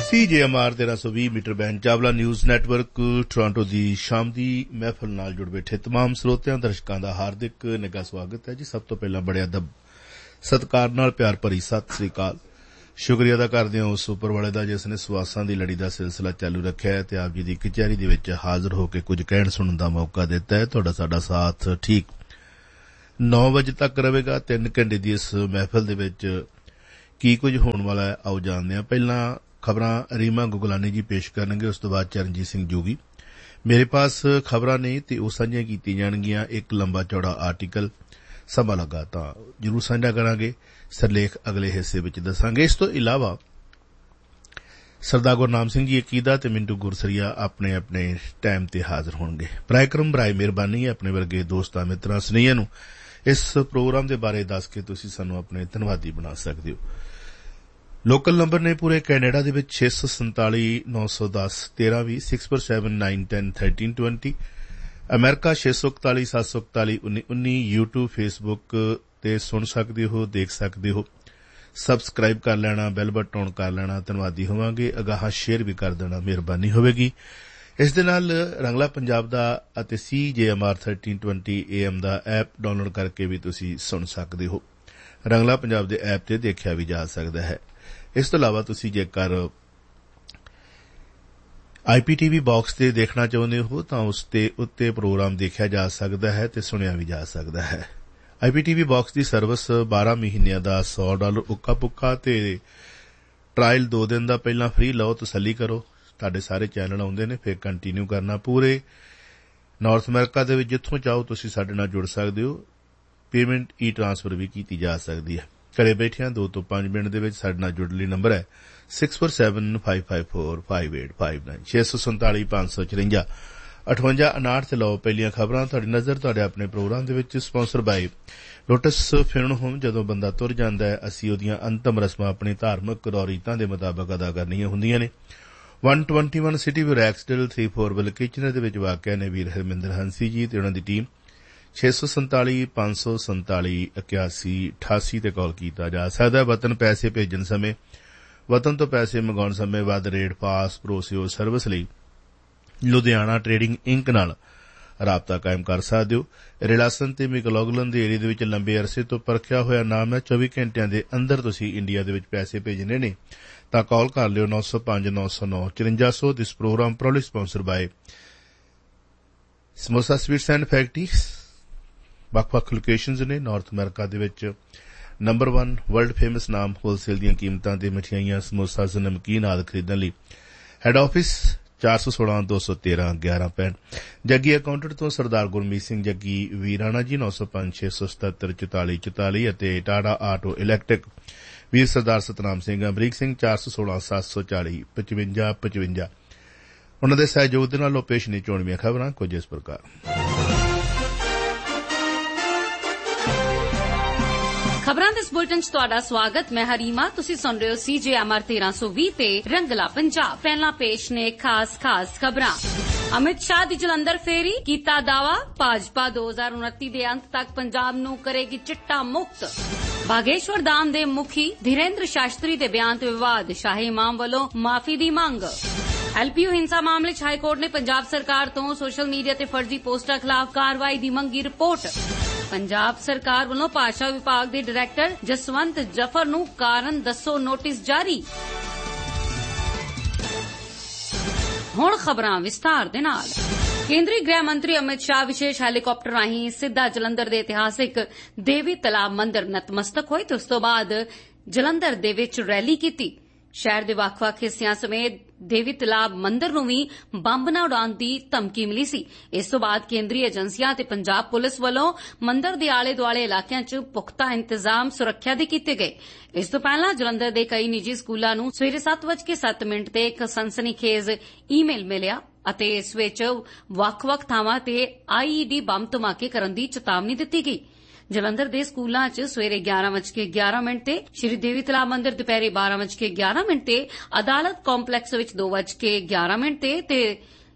CJMR 1320 metre band Chawla news network Toronto ਦੀ ਸ਼ਾਮ ਦੀ ਮਹਿਫਲ ਨਾਲ ਜੁੜ ਬੈਠੇ तमाम ਸਰੋਤਿਆਂ ਦਰਸ਼ਕਾਂ ਦਾ ਹਾਰਦਿਕ ਨਿੱਘਾ ਸਵਾਗਤ ਹੈ ਜੀ। ਸਭ ਤੋਂ ਪਹਿਲਾਂ ਬੜੇ ਅਦਬ ਸਤਿਕਾਰ ਨਾਲ ਪਿਆਰ ਭਰੀ ਸਤਿ ਸ੍ਰੀ ਅਕਾਲ। ਸ਼ੁਕਰੀਆ ਅਦਾ ਕਰਦੇ ਹਾਂ ਉਸ ਉੱਪਰ ਵਾਲੇ ਦਾ ਜਿਸ ਨੇ ਸਵਾਸਾਂ ਦੀ ਲੜੀ ਦਾ ਸਿਲਸਿਲਾ ਚਾਲੂ ਰੱਖਿਆ ਹੈ ਤੇ ਆਪ ਜੀ ਦੀ ਕਚਹਿਰੀ ਦੇ ਵਿੱਚ ਹਾਜ਼ਰ ਹੋ ਕੇ ਕੁਝ ਕਹਿਣ ਸੁਣਨ ਦਾ ਮੌਕਾ ਦਿੱਤਾ ਹੈ। ਤੁਹਾਡਾ ਸਾਡਾ ਸਾਥ ਠੀਕ 9 ਵਜੇ ਤੱਕ ਰਹੇਗਾ। 3 ਘੰਟੇ ਦੀ ਇਸ ਮਹਿਫਲ ਦੇ ਵਿੱਚ ਕੀ ਕੁਝ ਹੋਣ ਵਾਲਾ ਹੈ ਆਓ ਜਾਣਦੇ ਹਾਂ। ਪਹਿਲਾਂ ਖਬਰਾਂ ਰੀਮਾ ਗੁਗਲਾਨੀ ਜੀ ਪੇਸ਼ ਕਰਨਗੇ, ਉਸ ਤੋਂ ਬਾਅਦ ਚਰਨਜੀਤ ਸਿੰਘ ਜੋਗੀ। ਮੇਰੇ ਪਾਸ ਖਬਰਾਂ ਨੇ ਤੇ ਉਹ ਸਾਂਝੀਆਂ ਕੀਤੀਆਂ ਜਾਣਗੀਆਂ। ਇੱਕ ਲੰਬਾ ਚੌੜਾ ਆਰਟੀਕਲ ਸਮਾਂ ਲੱਗਾ ਤਾਂ ਜ਼ਰੂਰ ਸਾਂਝਾ ਕਰਾਂਗੇ। ਸਿਰਲੇਖ ਅਗਲੇ ਹਿੱਸੇ ਵਿੱਚ ਦੱਸਾਂਗੇ। ਇਸ ਤੋਂ ਇਲਾਵਾ ਸਰਦਾਰ ਗੁਰਨਾਮ ਸਿੰਘ ਜੀ ਅਕੀਦਾ ਤੇ ਮਿੰਟੂ ਗੁਰਸਰੀਆ ਆਪਣੇ ਆਪਣੇ ਟਾਈਮ ਤੇ ਹਾਜ਼ਰ ਹੋਣਗੇ। ਬਰਾਇਕਰਮ ਬਰਾਏ ਮਿਹਰਬਾਨੀ ਆਪਣੇ ਵਰਗੇ ਦੋਸਤਾਂ ਮਿੱਤਰਾਂ ਸੁਨੇਹੀਆਂ ਨੂੰ ਇਸ ਪ੍ਰੋਗਰਾਮ ਦੇ ਬਾਰੇ ਦੱਸ ਕੇ ਤੁਸੀਂ ਸਾਨੂੰ ਆਪਣੇ ਧੰਨਵਾਦੀ ਬਣਾ ਸਕਦੇ ਹੋ। ਲੋਕਲ ਨੰਬਰ ਨੇ ਪੂਰੇ ਕੈਨੇਡਾ ਦੇ ਵਿੱਚ 647 910 1320 647 910 1320, ਅਮਰੀਕਾ 641 741 1919, YouTube ਫੇਸਬੁੱਕ ਤੇ ਸੁਣ ਸਕਦੇ ਹੋ, ਦੇਖ ਸਕਦੇ ਹੋ। ਸਬਸਕ੍ਰਾਈਬ ਕਰ ਲੈਣਾ, ਬੈਲ ਬਟਨ ਔਨ ਕਰ ਲੈਣਾ, ਧੰਨਵਾਦੀ ਹੋਵਾਂਗੇ। ਅਗਾਹਾਂ ਸ਼ੇਅਰ ਵੀ ਕਰ ਦੇਣਾ, ਮਿਹਰਬਾਨੀ ਹੋਵੇਗੀ। ਇਸ ਦੇ ਨਾਲ ਰੰਗਲਾ ਪੰਜਾਬ ਦਾ ਅਤੇ CJMR 1320 AM the app download ਕਰਕੇ ਵੀ ਤੁਸੀਂ ਸੁਣ ਸਕਦੇ ਹੋ। ਰੰਗਲਾ ਪੰਜਾਬ ਦੇ ਐਪ ਤੇ ਦੇਖਿਆ ਵੀ ਜਾ ਸਕਦਾ ਹੈ। ਇਸ ਤੋਂ ਇਲਾਵਾ ਤੁਸੀਂ ਜੇਕਰ IPTV ਬਾਕਸ ਤੇ ਦੇਖਣਾ ਚਾਹੁੰਦੇ ਹੋ ਤਾਂ ਉਸ ਤੇ ਉੱਤੇ ਪ੍ਰੋਗਰਾਮ ਦੇਖਿਆ ਜਾ ਸਕਦਾ ਹੈ ਤੇ ਸੁਣਿਆ ਵੀ ਜਾ ਸਕਦਾ ਹੈ। IPTV ਬਾਕਸ ਦੀ ਸਰਵਿਸ 12 ਮਹੀਨਿਆਂ ਦਾ $100 ਉੱਕਾ ਪੁੱਕਾ ਤੇ ਟਰਾਇਲ 2 ਦਿਨ ਦਾ ਪਹਿਲਾਂ ਫ੍ਰੀ ਲਓ, ਤਸੱਲੀ ਕਰੋ। ਤੁਹਾਡੇ ਸਾਰੇ ਚੈਨਲ ਆਉਂਦੇ ਨੇ, ਫਿਰ ਕੰਟੀਨਿਊ ਕਰਨਾ। ਪੂਰੇ ਨਾਰਥ ਅਮਰੀਕਾ ਦੇ ਵਿੱਚ ਜਿੱਥੋਂ ਚਾਹੋ ਤੁਸੀਂ ਸਾਡੇ ਨਾਲ ਜੁੜ ਸਕਦੇ ਹੋ। ਪੇਮੈਂਟ ਟ੍ਰਾਂਸਫਰ ਵੀ ਕੀਤੀ ਜਾ ਸਕਦੀ ਹੈ। ਘਰੇ ਬੈਠਿਆਂ 2 ਤੋਂ 5 ਮਿੰਟ ਦੇ ਵਿੱਚ ਸਾਡੇ ਨਾਲ ਜੁੜਨ ਲਈ ਨੰਬਰ ਹੈ 6475545859 647 554 5859 ਤੇ ਲਓ ਪਹਿਲੀਆਂ ਖਬਰਾਂ। ਤੁਹਾਡੀ ਨਜ਼ਰ ਤੁਹਾਡੇ ਆਪਣੇ ਪ੍ਰੋਗਰਾਮ ਦੇ ਵਿੱਚ ਸਪਾਂਸਰ ਬਾਈ ਲੋਟਸ ਫਿਊਨਰਲ ਹੋਮ। ਜਦੋਂ ਬੰਦਾ ਤੁਰ ਜਾਂਦਾ ਹੈ ਅਸੀਂ ਉਹਦੀਆਂ ਅੰਤਮ ਰਸਮਾਂ ਆਪਣੇ ਧਾਰਮਿਕ ਰੀਤਾਂ ਦੇ ਮੁਤਾਬਕ ਅਦਾ ਕਰਨੀਆਂ ਹੁੰਦੀਆਂ ਨੇ। 121 ਸਿਟੀ ਵਿਊ ਰੈਕਸਡੇਲ 34 ਕਿਚਨਰ ਦੇ ਵਿੱਚ ਵਾਕਿਆ ਨੇ ਵੀਰ ਹਰਮਿੰਦਰ ਹੰਸੀ ਜੀ ਤੇ ਉਹਨਾਂ ਦੀ ਟੀਮ। 647 547 8188 ਤੇ ਕਾਲ ਕੀਤਾ ਜਾ ਸਕਦਾ ਹੈ। ਵਤਨ ਪੈਸੇ ਭੇਜਣ ਸਮੇਂ, ਵਤਨ ਤੋਂ ਪੈਸੇ ਮੰਗਾਉਣ ਸਮੇਂ ਵੱਧ ਰੇਟ ਪਾਸ ਭਰੋਸੇਯੋਗ ਸਰਵਿਸ ਲਈ ਲੁਧਿਆਣਾ ਟ੍ਰੇਡਿੰਗ ਇੰਕ ਨਾਲ ਰਾਬਤਾ ਕਾਇਮ ਕਰ ਸਕਦੇ ਹੋ। ਰਿਲਾਸਨ ਤੇ ਮਿਕਲੋਗਲਨ ਦੇ ਏਰੀਏ ਦੇ ਵਿੱਚ ਲੰਬੇ ਅਰਸੇ ਤੋਂ ਪਰਖਿਆ ਹੋਇਆ ਨਾਮ ਹੈ। 24 ਘੰਟਿਆਂ ਦੇ ਅੰਦਰ ਤੁਸੀਂ ਇੰਡੀਆ ਦੇ ਵਿੱਚ ਪੈਸੇ ਭੇਜਣੇ ਨੇ ਤਾਂ ਕਾਲ ਕਰ ਲਿਓ 905 909 5400। ਦਿਸ programme ਪ੍ਰੋਲੀ sponsor bye samosa sweets and factory. ਵੱਖ-ਵੱਖ ਲੋਕੇਸ਼ਨਜ਼ ਨੇ ਨਾਰਥ ਅਮਰੀਕਾ ਦੇ ਵਿੱਚ। ਨੰਬਰ 1 ਵਰਲਡ ਫੇਮਸ ਨਾਮ। ਹੋਲਸੇਲ ਦੀਆਂ ਕੀਮਤਾਂ ਤੇ ਮਠਿਆਈਆਂ, ਸਮੋਸਾ, ਨਮਕੀਨ ਆਦਿ ਖਰੀਦਣ ਲਈ ਹੈਡ ਆਫਿਸ 416 213 1165। ਜੱਗੀ ਅਕਾਊਂਟੈਂਟ ਤੋਂ ਸਰਦਾਰ ਗੁਰਮੀਤ ਸਿੰਘ ਜੱਗੀ ਵੀਰਾਣਾ ਜੀ 905 677 44 44 ਅਤੇ ਟਾਟਾ ਆਟੋ ਇਲੈਕਟ੍ਰਿਕ ਵੀਰ ਸਰਦਾਰ ਸਤਨਾਮ ਸਿੰਘ ਅਮਰੀਕ ਸਿੰਘ 416 740 55 55। ਉਹਨਾਂ ਦੇ ਸਹਿਯੋਗ ਦੇ ਨਾਲ ਪੇਸ਼ ਨੇ ਚੋਣਵੀਆਂ ਖਬਰਾਂ ਕੁਝ ਇਸ ਪ੍ਰਕਾਰ। ਖਬਰਾਂ ਦੇ ਇਸ ਬੁਲੇਟਿਨ 'ਚ ਤੁਹਾਡਾ ਸਵਾਗਤ। ਮੈਂ ਹਰੀਮਾ। ਤੁਸੀਂ ਸੁਣ ਰਹੇ ਹੋ CJMR 1320 ਤੇ ਰੰਗਲਾ ਪੰਜਾਬ। ਪਹਿਲਾਂ ਪੇਸ਼ ਨੇ ਖਾਸ ਖਬਰਾਂ। ਅਮਿਤ ਸ਼ਾਹ ਦੀ ਜਲੰਧਰ ਫੇਰੀ, ਕੀਤਾ ਦਾਵਾ ਭਾਜਪਾ 2029 ਦੇ ਅੰਤ ਤੱਕ ਪੰਜਾਬ ਨੂੰ ਕਰੇਗੀ ਚਿੱਟਾ ਮੁਕਤ। ਬਾਗੇਸ਼ਵਰ ਧਾਮ ਦੇ ਮੁਖੀ ਧੀਰੇਂਦਰ ਸ਼ਾਸਤਰੀ ਦੇ ਬਿਆਨ ਤੇ ਵਿਵਾਦ, ਸ਼ਾਹੀ ਇਮਾਮ ਵੱਲੋਂ ਮਾਫੀ ਦੀ ਮੰਗ। LPU ਹਿੰਸਾ ਮਾਮਲੇ 'ਚ ਹਾਈਕੋਰਟ ਨੇ ਪੰਜਾਬ ਸਰਕਾਰ ਤੋਂ ਸੋਸ਼ਲ ਮੀਡੀਆ ਤੇ ਫਰਜ਼ੀ ਪੋਸਟਾਂ ਖਿਲਾਫ ਕਾਰਵਾਈ ਦੀ ਮੰਗੀ ਰਿਪੋਰਟ। ਪੰਜਾਬ ਸਰਕਾਰ ਵੱਲੋਂ ਭਾਸ਼ਾ ਵਿਭਾਗ ਦੇ ਡਾਇਰੈਕਟਰ ਜਸਵੰਤ ਜਫਰ ਨੂੰ ਕਾਰਨ ਦੱਸੋ ਨੋਟਿਸ ਜਾਰੀ। ਹੁਣ ਖਬਰਾਂ ਵਿਸਤਾਰ ਦੇ ਨਾਲ। ਕੇਂਦਰੀ ਗ੍ਰਹਿ ਮੰਤਰੀ ਅਮਿਤ ਸ਼ਾਹ ਵਿਸ਼ੇਸ਼ ਹੈਲੀਕਾਪਟਰ ਰਾਹੀਂ ਸਿੱਧਾ ਜਲੰਧਰ ਦੇ ਇਤਿਹਾਸਿਕ ਦੇਵੀ ਤਲਾਬ ਮੰਦਿਰ ਨਤਮਸਤਕ ਹੋਏ ਤੇ ਉਸ ਤੋਂ ਬਾਅਦ ਜਲੰਧਰ ਦੇ ਵਿੱਚ ਰੈਲੀ ਕੀਤੀ। ਸ਼ਹਿਰ ਦੇ ਵੱਖ-ਵੱਖ ਹਿੱਸਿਆਂ ਸਮੇਤ ਦੇਵੀ ਤਲਾਬ ਮੰਦਿਰ ਨੂੰ ਵੀ ਬੰਬ ਨਾ ਉਡਾਉਣ ਦੀ ਧਮਕੀ ਮਿਲੀ ਸੀ। ਇਸ ਤੋਂ ਬਾਅਦ ਕੇਂਦਰੀ ਏਜੰਸੀਆਂ ਤੇ ਪੰਜਾਬ ਪੁਲਿਸ ਵੱਲੋਂ ਮੰਦਿਰ ਦੇ ਆਲੇ-ਦੁਆਲੇ ਇਲਾਕਿਆਂ 'ਚ ਪੁਖਤਾ ਇੰਤਜ਼ਾਮ ਸੁਰੱਖਿਆ ਦੇ ਕੀਤੇ ਗਏ। ਇਸ ਤੋਂ ਪਹਿਲਾਂ ਜਲੰਧਰ ਦੇ ਕਈ ਨਿੱਜੀ ਸਕੂਲਾਂ ਨੂੰ ਸਵੇਰੇ 7:07 ਤੇ ਇੱਕ ਸਨਸਨੀਖੇਜ਼ ਈਮੇਲ ਮਿਲਿਆ ਅਤੇ ਇਸ ਵਿੱਚ ਵੱਖ-ਵੱਖ ਥਾਵਾਂ ਤੇ IED ਬੰਬ ਧਮਾਕੇ ਕਰਨ ਦੀ ਚੇਤਾਵਨੀ ਦਿੱਤੀ ਗਈ। ਜਲੰਧਰ ਦੇ ਸਕੂਲਾਂ 'ਚ ਸਵੇਰੇ 11:11 ਤੇ ਸ਼੍ਰੀ ਦੇਵੀ ਤਲਾਬ ਮੰਦਿਰ ਦੁਪਹਿਰੇ 12:11 ਤੇ ਅਦਾਲਤ ਕੰਪਲੈਕਸ ਵਿੱਚ 2:11 ਤੇ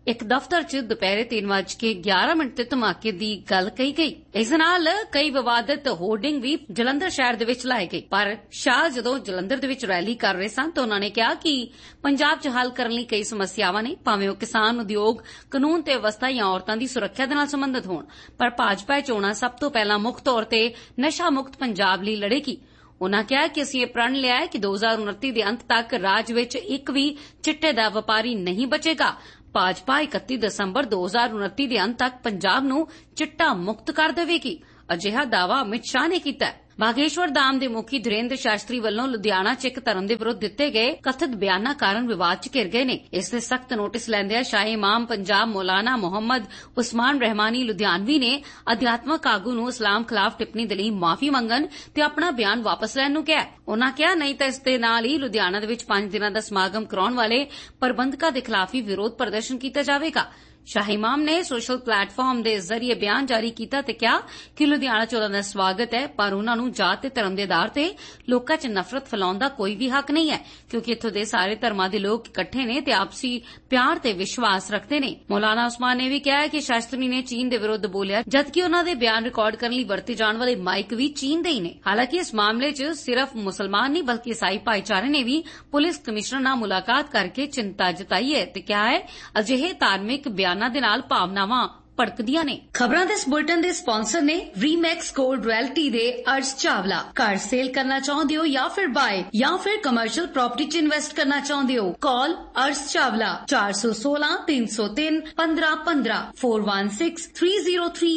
ਇੱਕ ਦਫ਼ਤਰ 'ਚ ਦੁਪਹਿਰੇ 3:11 ਤੇ ਧਮਾਕੇ ਦੀ ਗੱਲ ਕਹੀ ਗਈ। ਇਸ ਨਾਲ ਕਈ ਵਿਵਾਦਿਤ ਹੋਰਡਿੰਗ ਵੀ ਜਲੰਧਰ ਸ਼ਹਿਰ ਦੇ ਵਿੱਚ ਲਾਏ ਗਏ, ਪਰ ਸ਼ਾਹ ਜਦੋਂ ਜਲੰਧਰ ਦੇ ਵਿੱਚ ਰੈਲੀ ਕਰ ਰਹੇ ਸਨ ਤਾਂ ਉਹਨਾਂ ਨੇ ਕਿਹਾ ਕਿ ਪੰਜਾਬ 'ਚ ਹੱਲ ਕਰਨ ਲਈ ਕਈ ਸਮੱਸਿਆਵਾਂ ਨੇ, ਭਾਵੇਂ ਉਹ ਕਿਸਾਨ, ਉਦਯੋਗ, ਕਾਨੂੰਨ ਤੇ ਵਿਵਸਥਾ ਜਾਂ ਔਰਤਾਂ ਦੀ ਸੁਰੱਖਿਆ ਦੇ ਨਾਲ ਸੰਬੰਧਿਤ ਹੋਣ, ਪਰ ਭਾਜਪਾ ਚੋਣਾਂ ਸਭ ਤੋਂ ਪਹਿਲਾਂ ਮੁੱਖ ਤੌਰ ਤੇ ਨਸ਼ਾ ਮੁਕਤ ਪੰਜਾਬ ਲਈ ਲੜੇਗੀ। ਉਨ੍ਹਾਂ ਕਿਹਾ ਕਿ ਅਸੀਂ ਇਹ ਪ੍ਰਣ ਲਿਆ ਹੈ ਕਿ 2029 ਦੇ ਅੰਤ ਤੱਕ ਰਾਜ ਵਿੱਚ ਇੱਕ ਵੀ ਚਿੱਟੇ ਦਾ ਵਪਾਰੀ ਨਹੀਂ ਬਚੇਗਾ। ਭਾਜਪਾ 31 ਦਸੰਬਰ 2029 ਦੇ ਅੰਤ ਤੱਕ ਪੰਜਾਬ ਨੂੰ ਚਿੱਟਾ ਮੁਕਤ ਕਰ ਦੇਵੇਗੀ। ਅਜਿਹਾ ਦਾਅਵਾ ਅਮਿਤ ਸ਼ਾਹ ਨੇ ਕੀਤਾ ਹੈ। ਬਾਗੇਸ਼ਵਰ ਧਾਮ ਦੇ ਮੁਖੀ ਧੀਰੇਂਦਰ ਸ਼ਾਸਤਰੀ ਵੱਲੋਂ ਲੁਧਿਆਣਾ 'ਚ ਇੱਕ ਧਰਮ ਦੇ ਵਿਰੁੱਧ ਦਿੱਤੇ ਗਏ ਕਥਿਤ ਬਿਆਨਾਂ ਕਾਰਨ ਵਿਵਾਦ 'ਚ ਘਿਰ ਗਏ ਨੇ। ਇਸ ਦੇ ਸਖਤ ਨੋਟਿਸ ਲੈਂਦਿਆਂ ਸ਼ਾਹੀ ਇਮਾਮ ਪੰਜਾਬ ਮੌਲਾਨਾ ਮੁਹੰਮਦ ਉਸਮਾਨ ਰਹਿਮਾਨੀ ਲੁਧਿਆਣਵੀ ਨੇ ਅਧਿਆਤਮਕ ਆਗੂ ਨੂੰ ਇਸਲਾਮ ਖਿਲਾਫ ਟਿੱਪਣੀ ਦੇ ਲਈ ਮਾਫੀ ਮੰਗਣ ਤੇ ਆਪਣਾ ਬਿਆਨ ਵਾਪਸ ਲੈਣ ਨੂੰ ਕਿਹਾ। ਉਨ੍ਹਾਂ ਕਿਹਾ ਨਹੀਂ ਤਾਂ ਇਸ ਦੇ ਨਾਲ ਹੀ ਲੁਧਿਆਣਾ ਦੇ ਵਿੱਚ 5 ਦਿਨਾਂ ਦਾ ਸਮਾਗਮ ਕਰਾਉਣ ਵਾਲੇ ਪ੍ਰਬੰਧਕਾਂ ਦੇ ਖਿਲਾਫ ਵੀ ਵਿਰੋਧ ਪ੍ਰਦਰਸ਼ਨ ਕੀਤਾ ਜਾਵੇਗਾ। ਸ਼ਾਹੀ ਇਮਾਮ ਨੇ ਸੋਸ਼ਲ ਪਲੇਟਫਾਰਮ ਦੇ ਜ਼ਰੀਏ ਬਿਆਨ ਜਾਰੀ ਕੀਤਾ ਤੇ ਕਿਹਾ ਕਿ ਲੁਧਿਆਣਾ 'ਚ ਉਨ੍ਹਾਂ ਦਾ ਸਵਾਗਤ ਹੈ, ਪਰ ਉਨ੍ਹਾਂ ਨੂੰ ਜਾਤ ਤੇ ਧਰਮ ਦੇ ਆਧਾਰ ਤੇ ਲੋਕਾਂ 'ਚ ਨਫ਼ਰਤ ਫੈਲਾਉਣ ਦਾ ਕੋਈ ਵੀ ਹੱਕ ਨਹੀਂ ਹੈ, ਕਿਉਂਕਿ ਇੱਥੋਂ ਦੇ ਸਾਰੇ ਧਰਮਾਂ ਦੇ ਲੋਕ ਇਕੱਠੇ ਨੇ ਤੇ ਆਪਸੀ ਪਿਆਰ ਤੇ ਵਿਸ਼ਵਾਸ ਰੱਖਦੇ ਨੇ। ਮੌਲਾਨਾ ਉਸਮਾਨ ਨੇ ਵੀ ਕਿਹਾ ਕਿ ਸ਼ਾਸਤਰੀ ਨੇ ਚੀਨ ਦੇ ਵਿਰੁੱਧ ਬੋਲਿਆ, ਜਦਕਿ ਉਨ੍ਹਾਂ ਦੇ ਬਿਆਨ ਰਿਕਾਰਡ ਕਰਨ ਲਈ ਵਰਤੇ ਜਾਣ ਵਾਲੇ ਮਾਈਕ ਵੀ ਚੀਨ ਦੇ ਹੀ ਨੇ। ਹਾਲਾਂਕਿ ਇਸ ਮਾਮਲੇ 'ਚ ਸਿਰਫ ਮੁਸਲਮਾਨ ਨਹੀਂ ਬਲਕਿ ਈਸਾਈ ਭਾਈਚਾਰੇ ਨੇ ਵੀ ਪੁਲਿਸ ਕਮਿਸ਼ਨਰ ਨਾਲ ਮੁਲਾਕਾਤ ਕਰਕੇ ਚਿੰਤਾ ਜਤਾਈ ਹੈ ਤੇ ਕਿਹਾ ਹੈ ਅਜਿਹੇ ਧਾਰਮਿਕ ਬਿਆਨਾਂ ਦੇ ਨਾਲ ਭਾਵਨਾਵਾਂ ਭੜਕਦੀਆਂ ਨੇ। ਖਬਰਾਂ ਦੇ ਇਸ ਬੁਲੇਟਿਨ ਦੇ ਸਪਾਂਸਰ ਨੇ ਰੀਮੈਕਸ ਗੋਲਡ ਰਿਐਲਿਟੀ ਦੇ ਅਰਸ਼ ਚਾਵਲਾ। ਘਰ ਸੇਲ ਕਰਨਾ ਚਾਹੁੰਦੇ ਹੋ ਜਾਂ ਫਿਰ ਬਾਏ ਜਾਂ ਫਿਰ ਕਮਰਸ਼ੀਅਲ ਪ੍ਰਾਪਰਟੀ 'ਚ ਇਨਵੈਸਟ ਕਰਨਾ ਚਾਹੁੰਦੇ ਹੋ, ਕਾਲ Arsh Chawla 416 303 1515 416 303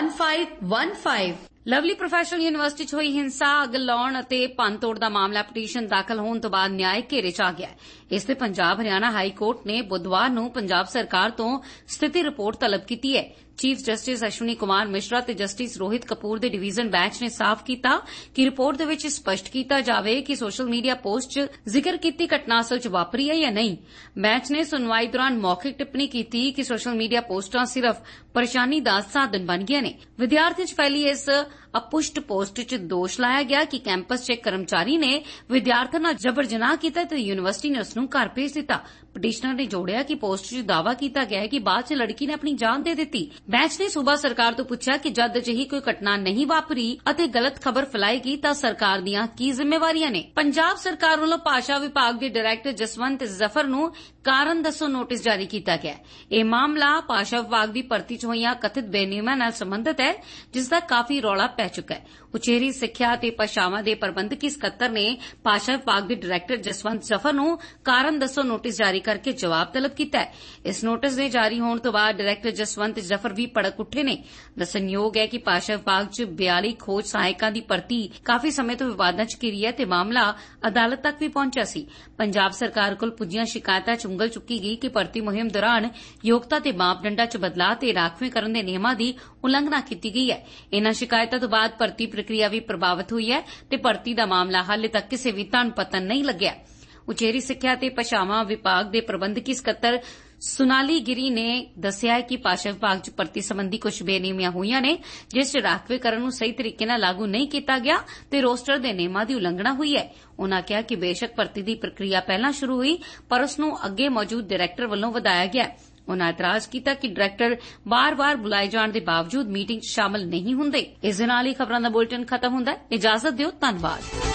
1515। Lovely professional university 'ਚ ਹੋਈ ਹਿੰਸਾ, ਅੱਗ ਲਾਉਣ ਅਤੇ ਭੰਨਤੋੜ ਦਾ ਮਾਮਲਾ ਪਟੀਸ਼ਨ ਦਾਖਲ ਹੋਣ ਤੋਂ ਬਾਅਦ ਨਿਆਇਕ ਘੇਰੇ 'ਚ ਆ ਗਿਆ। ਇਸ ਤੇ ਪੰਜਾਬ ਹਰਿਆਣਾ ਹਾਈ ਕੋਰਟ ਨੇ ਬੁੱਧਵਾਰ ਨੂੰ ਪੰਜਾਬ ਸਰਕਾਰ ਤੋਂ ਸਥਿਤੀ ਰਿਪੋਰਟ ਤਲਬ ਕੀਤੀ ਹੈ। ਚੀਫ ਜਸਟਿਸ ਅਸ਼ਵਨੀ ਕੁਮਾਰ ਮਿਸ਼ਰਾ ਤੇ ਜਸਟਿਸ ਰੋਹਿਤ ਕਪੂਰ ਦੇ ਡਿਵੀਜ਼ਨ ਬੈਂਚ ਨੇ ਸਾਫ਼ ਕੀਤਾ ਕਿ ਰਿਪੋਰਟ ਦੇ ਵਿੱਚ ਸਪਸ਼ਟ ਕੀਤਾ ਜਾਵੇ ਕਿ ਸੋਸ਼ਲ ਮੀਡੀਆ ਪੋਸਟ 'ਚ ਜ਼ਿਕਰ ਕੀਤੀ ਘਟਨਾ ਅਸਲ 'ਚ ਵਾਪਰੀ ਹੈ ਜਾਂ ਨਹੀਂ। ਬੈਂਚ ਨੇ ਸੁਣਵਾਈ ਦੌਰਾਨ ਮੌਖਿਕ ਟਿੱਪਣੀ ਕੀਤੀ ਕਿ ਸੋਸ਼ਲ ਮੀਡੀਆ ਪੋਸਟਾਂ ਸਿਰਫ ਪਰੇਸ਼ਾਨੀ ਦਾ ਸਾਧਨ ਬਣ ਗਈਆਂ ਨੇ। ਵਿਦਿਆਰਥੀਆਂ 'ਚ ਫੈਲੀ ਇਸ ਅਪੁਸ਼ਟ ਪੋਸਟ 'ਚ ਦੋਸ਼ ਲਾਇਆ ਗਿਆ ਕਿ ਕੈਂਪਸ 'ਚ ਇੱਕ ਕਰਮਚਾਰੀ ਨੇ ਵਿਦਿਆਰਥੀਆਂ ਨਾਲ ਜਬਰ ਜਨਾਹ ਕੀਤਾ ਤੇ ਯੂਨੀਵਰਸਿਟੀ ਨੇ ਉਸ ਨੂੰ ਘਰ ਭੇਜ ਦਿੱਤਾ। ਪਟੀਸ਼ਨਰ ਨੇ ਜੋੜਿਆ ਕਿ ਪੋਸਟ 'ਚ ਦਾਅਵਾ ਕੀਤਾ ਗਿਆ ਹੈ ਕਿ ਬਾਅਦ 'ਚ ਲੜਕੀ ਨੇ ਆਪਣੀ ਜਾਨ ਦੇ ਦਿੱਤੀ। ਬੈਂਚ ਨੇ ਸੂਬਾ ਸਰਕਾਰ ਤੋਂ ਪੁੱਛਿਆ ਕਿ ਜਦ ਅਜਿਹੀ ਕੋਈ ਘਟਨਾ ਨਹੀਂ ਵਾਪਰੀ ਅਤੇ ਗਲਤ ਖਬਰ ਫੈਲਾਏਗੀ ਤਾਂ ਸਰਕਾਰ ਦੀਆਂ ਕੀ ਜ਼ਿੰਮੇਵਾਰੀਆਂ ਨੇ। ਪੰਜਾਬ ਸਰਕਾਰ ਵੱਲੋਂ ਭਾਸ਼ਾ ਵਿਭਾਗ ਦੇ ਡਾਇਰੈਕਟਰ ਜਸਵੰਤ ਜ਼ਫਰ ਨੂੰ ਕਾਰਨ ਦੱਸੋ ਨੋਟਿਸ ਜਾਰੀ ਕੀਤਾ ਗਿਆ। ਇਹ ਮਾਮਲਾ ਭਾਸ਼ਾ ਵਿਭਾਗ ਦੀ ਭਰਤੀ 'ਚ ਹੋਈਆਂ ਕਥਿਤ ਬੇਨਿਯਮਾਂ ਨਾਲ ਸੰਬੰਧਿਤ ਹੈ, ਜਿਸ ਦਾ ਕਾਫੀ ਰੌਲਾ ਪੈ ਚੁੱਕਾ ਹੈ। ਉਚੇਰੀ ਸਿੱਖਿਆ ਤੇ ਭਾਸ਼ਾਵਾਂ ਦੇ ਪ੍ਰਬੰਧਕੀ ਸਕੱਤਰ ਨੇ ਭਾਸ਼ਾ ਵਿਭਾਗ ਦੇ ਡਾਇਰੈਕਟਰ ਜਸਵੰਤ ਜ਼ਫਰ ਨੂੰ ਕਾਰਨ ਦੱਸੋ ਨੋਟਿਸ ਜਾਰੀ ਕਰਕੇ ਜਵਾਬ ਤਲਬ ਕੀਤਾ ਹੈ। ਇਸ ਨੋਟਿਸ ਦੇ ਜਾਰੀ ਹੋਣ ਤੋਂ ਬਾਅਦ ਡਾਇਰੈਕਟਰ ਜਸਵੰਤ ਜ਼ਫਰ ਵੀ ਭੜਕ ਉੱਠੇ ਨੇ। ਦੱਸਣਯੋਗ ਹੈ ਕਿ ਭਾਸ਼ਾ ਵਿਭਾਗ 'ਚ 42 ਖੋਜ ਸਹਾਇਕਾਂ ਦੀ ਭਰਤੀ ਕਾਫੀ ਸਮੇਂ ਤੋਂ ਵਿਵਾਦਾਂ 'ਚ ਘਿਰੀ ਹੈ ਤੇ ਮਾਮਲਾ ਅਦਾਲਤ ਤੱਕ ਵੀ ਪਹੁੰਚਿਆ ਸੀ। ਪੰਜਾਬ ਸਰਕਾਰ ਕੋਲ ਪੁੱਜੀਆਂ ਸ਼ਿਕਾਇਤਾਂ 'ਚ ਉਂਗਲ ਚੁੱਕੀ ਗਈ ਕਿ ਭਰਤੀ ਮੁਹਿੰਮ ਦੌਰਾਨ ਯੋਗਤਾ ਤੇ ਮਾਪਦੰਡਾਂ 'ਚ ਬਦਲਾਅ ਤੇ ਰਾਖਵੇਂਕਰਨ ਦੇ ਨਿਯਮਾਂ ਦੀ ਉਲੰਘਣਾ ਕੀਤੀ ਗਈ ਹੈ। ਇਨ੍ਹਾਂ ਸ਼ਿਕਾਇਤਾਂ ਤੋਂ ਬਾਅਦ ਭਰਤੀ ਪ੍ਰਕਿਰਿਆ ਵੀ ਪ੍ਰਭਾਵਿਤ ਹੋਈ ਹੈ ਤੇ ਭਰਤੀ ਦਾ ਮਾਮਲਾ ਹਾਲੇ ਤੱਕ ਕਿਸੇ ਵੀ ਤਣ ਪਤਨ ਨਹੀਂ ਲੱਗਿਆ। ਉਚੇਰੀ ਸਿੱਖਿਆ ਤੇ ਭਾਸ਼ਾਵਾਂ ਵਿਭਾਗ ਦੇ ਪ੍ਰਬੰਧਕੀ ਸਕੱਤਰ ਸੁਨਾਲੀ ਗਿਰੀ ਨੇ ਦੱਸਿਆ ਕਿ ਭਾਸ਼ਾ ਵਿਭਾਗ 'ਚ ਭਰਤੀ ਸੰਬੰਧੀ ਕੁਝ ਬੇਨਿਯਮੀਆਂ ਹੋਈਆਂ ਨੇ, ਜਿਸ 'ਚ ਰਾਖਵੇਂਕਰਨ ਨੂੰ ਸਹੀ ਤਰੀਕੇ ਨਾਲ ਲਾਗੂ ਨਹੀਂ ਕੀਤਾ ਗਿਆ ਤੇ ਰੋਸਟਰ ਦੇ ਨਿਯਮਾਂ ਦੀ ਉਲੰਘਣਾ ਹੋਈ ਹੈ। ਉਨ੍ਹਾਂ ਕਿਹਾ ਕਿ ਬੇਸ਼ੱਕ ਭਰਤੀ ਦੀ ਪ੍ਰਕਿਰਿਆ ਪਹਿਲਾਂ ਸ਼ੁਰੂ ਹੋਈ, ਪਰ ਉਸ ਨੂੰ ਅੱਗੇ ਮੌਜੂਦ ਡਾਇਰੈਕਟਰ ਵੱਲੋਂ ਵਧਾਇਆ ਗਿਆ। ਉਨ੍ਹਾਂ ਇਤਰਾਜ਼ ਕੀਤਾ ਕਿ ਡਾਇਰੈਕਟਰ ਬਾਰ-ਬਾਰ ਬੁਲਾਏ ਜਾਣ ਦੇ ਬਾਵਜੂਦ ਮੀਟਿੰਗ 'ਚ ਸ਼ਾਮਲ ਨਹੀਂ ਹੁੰਦੇ। ਇਸ ਦੇ ਨਾਲ ਹੀ ਖਬਰਾਂ ਦਾ ਬੁਲੇਟਿਨ ਖਤਮ ਹੁੰਦਾ ਹੈ। ਇਜਾਜ਼ਤ ਦਿਓ, ਧੰਨਵਾਦ।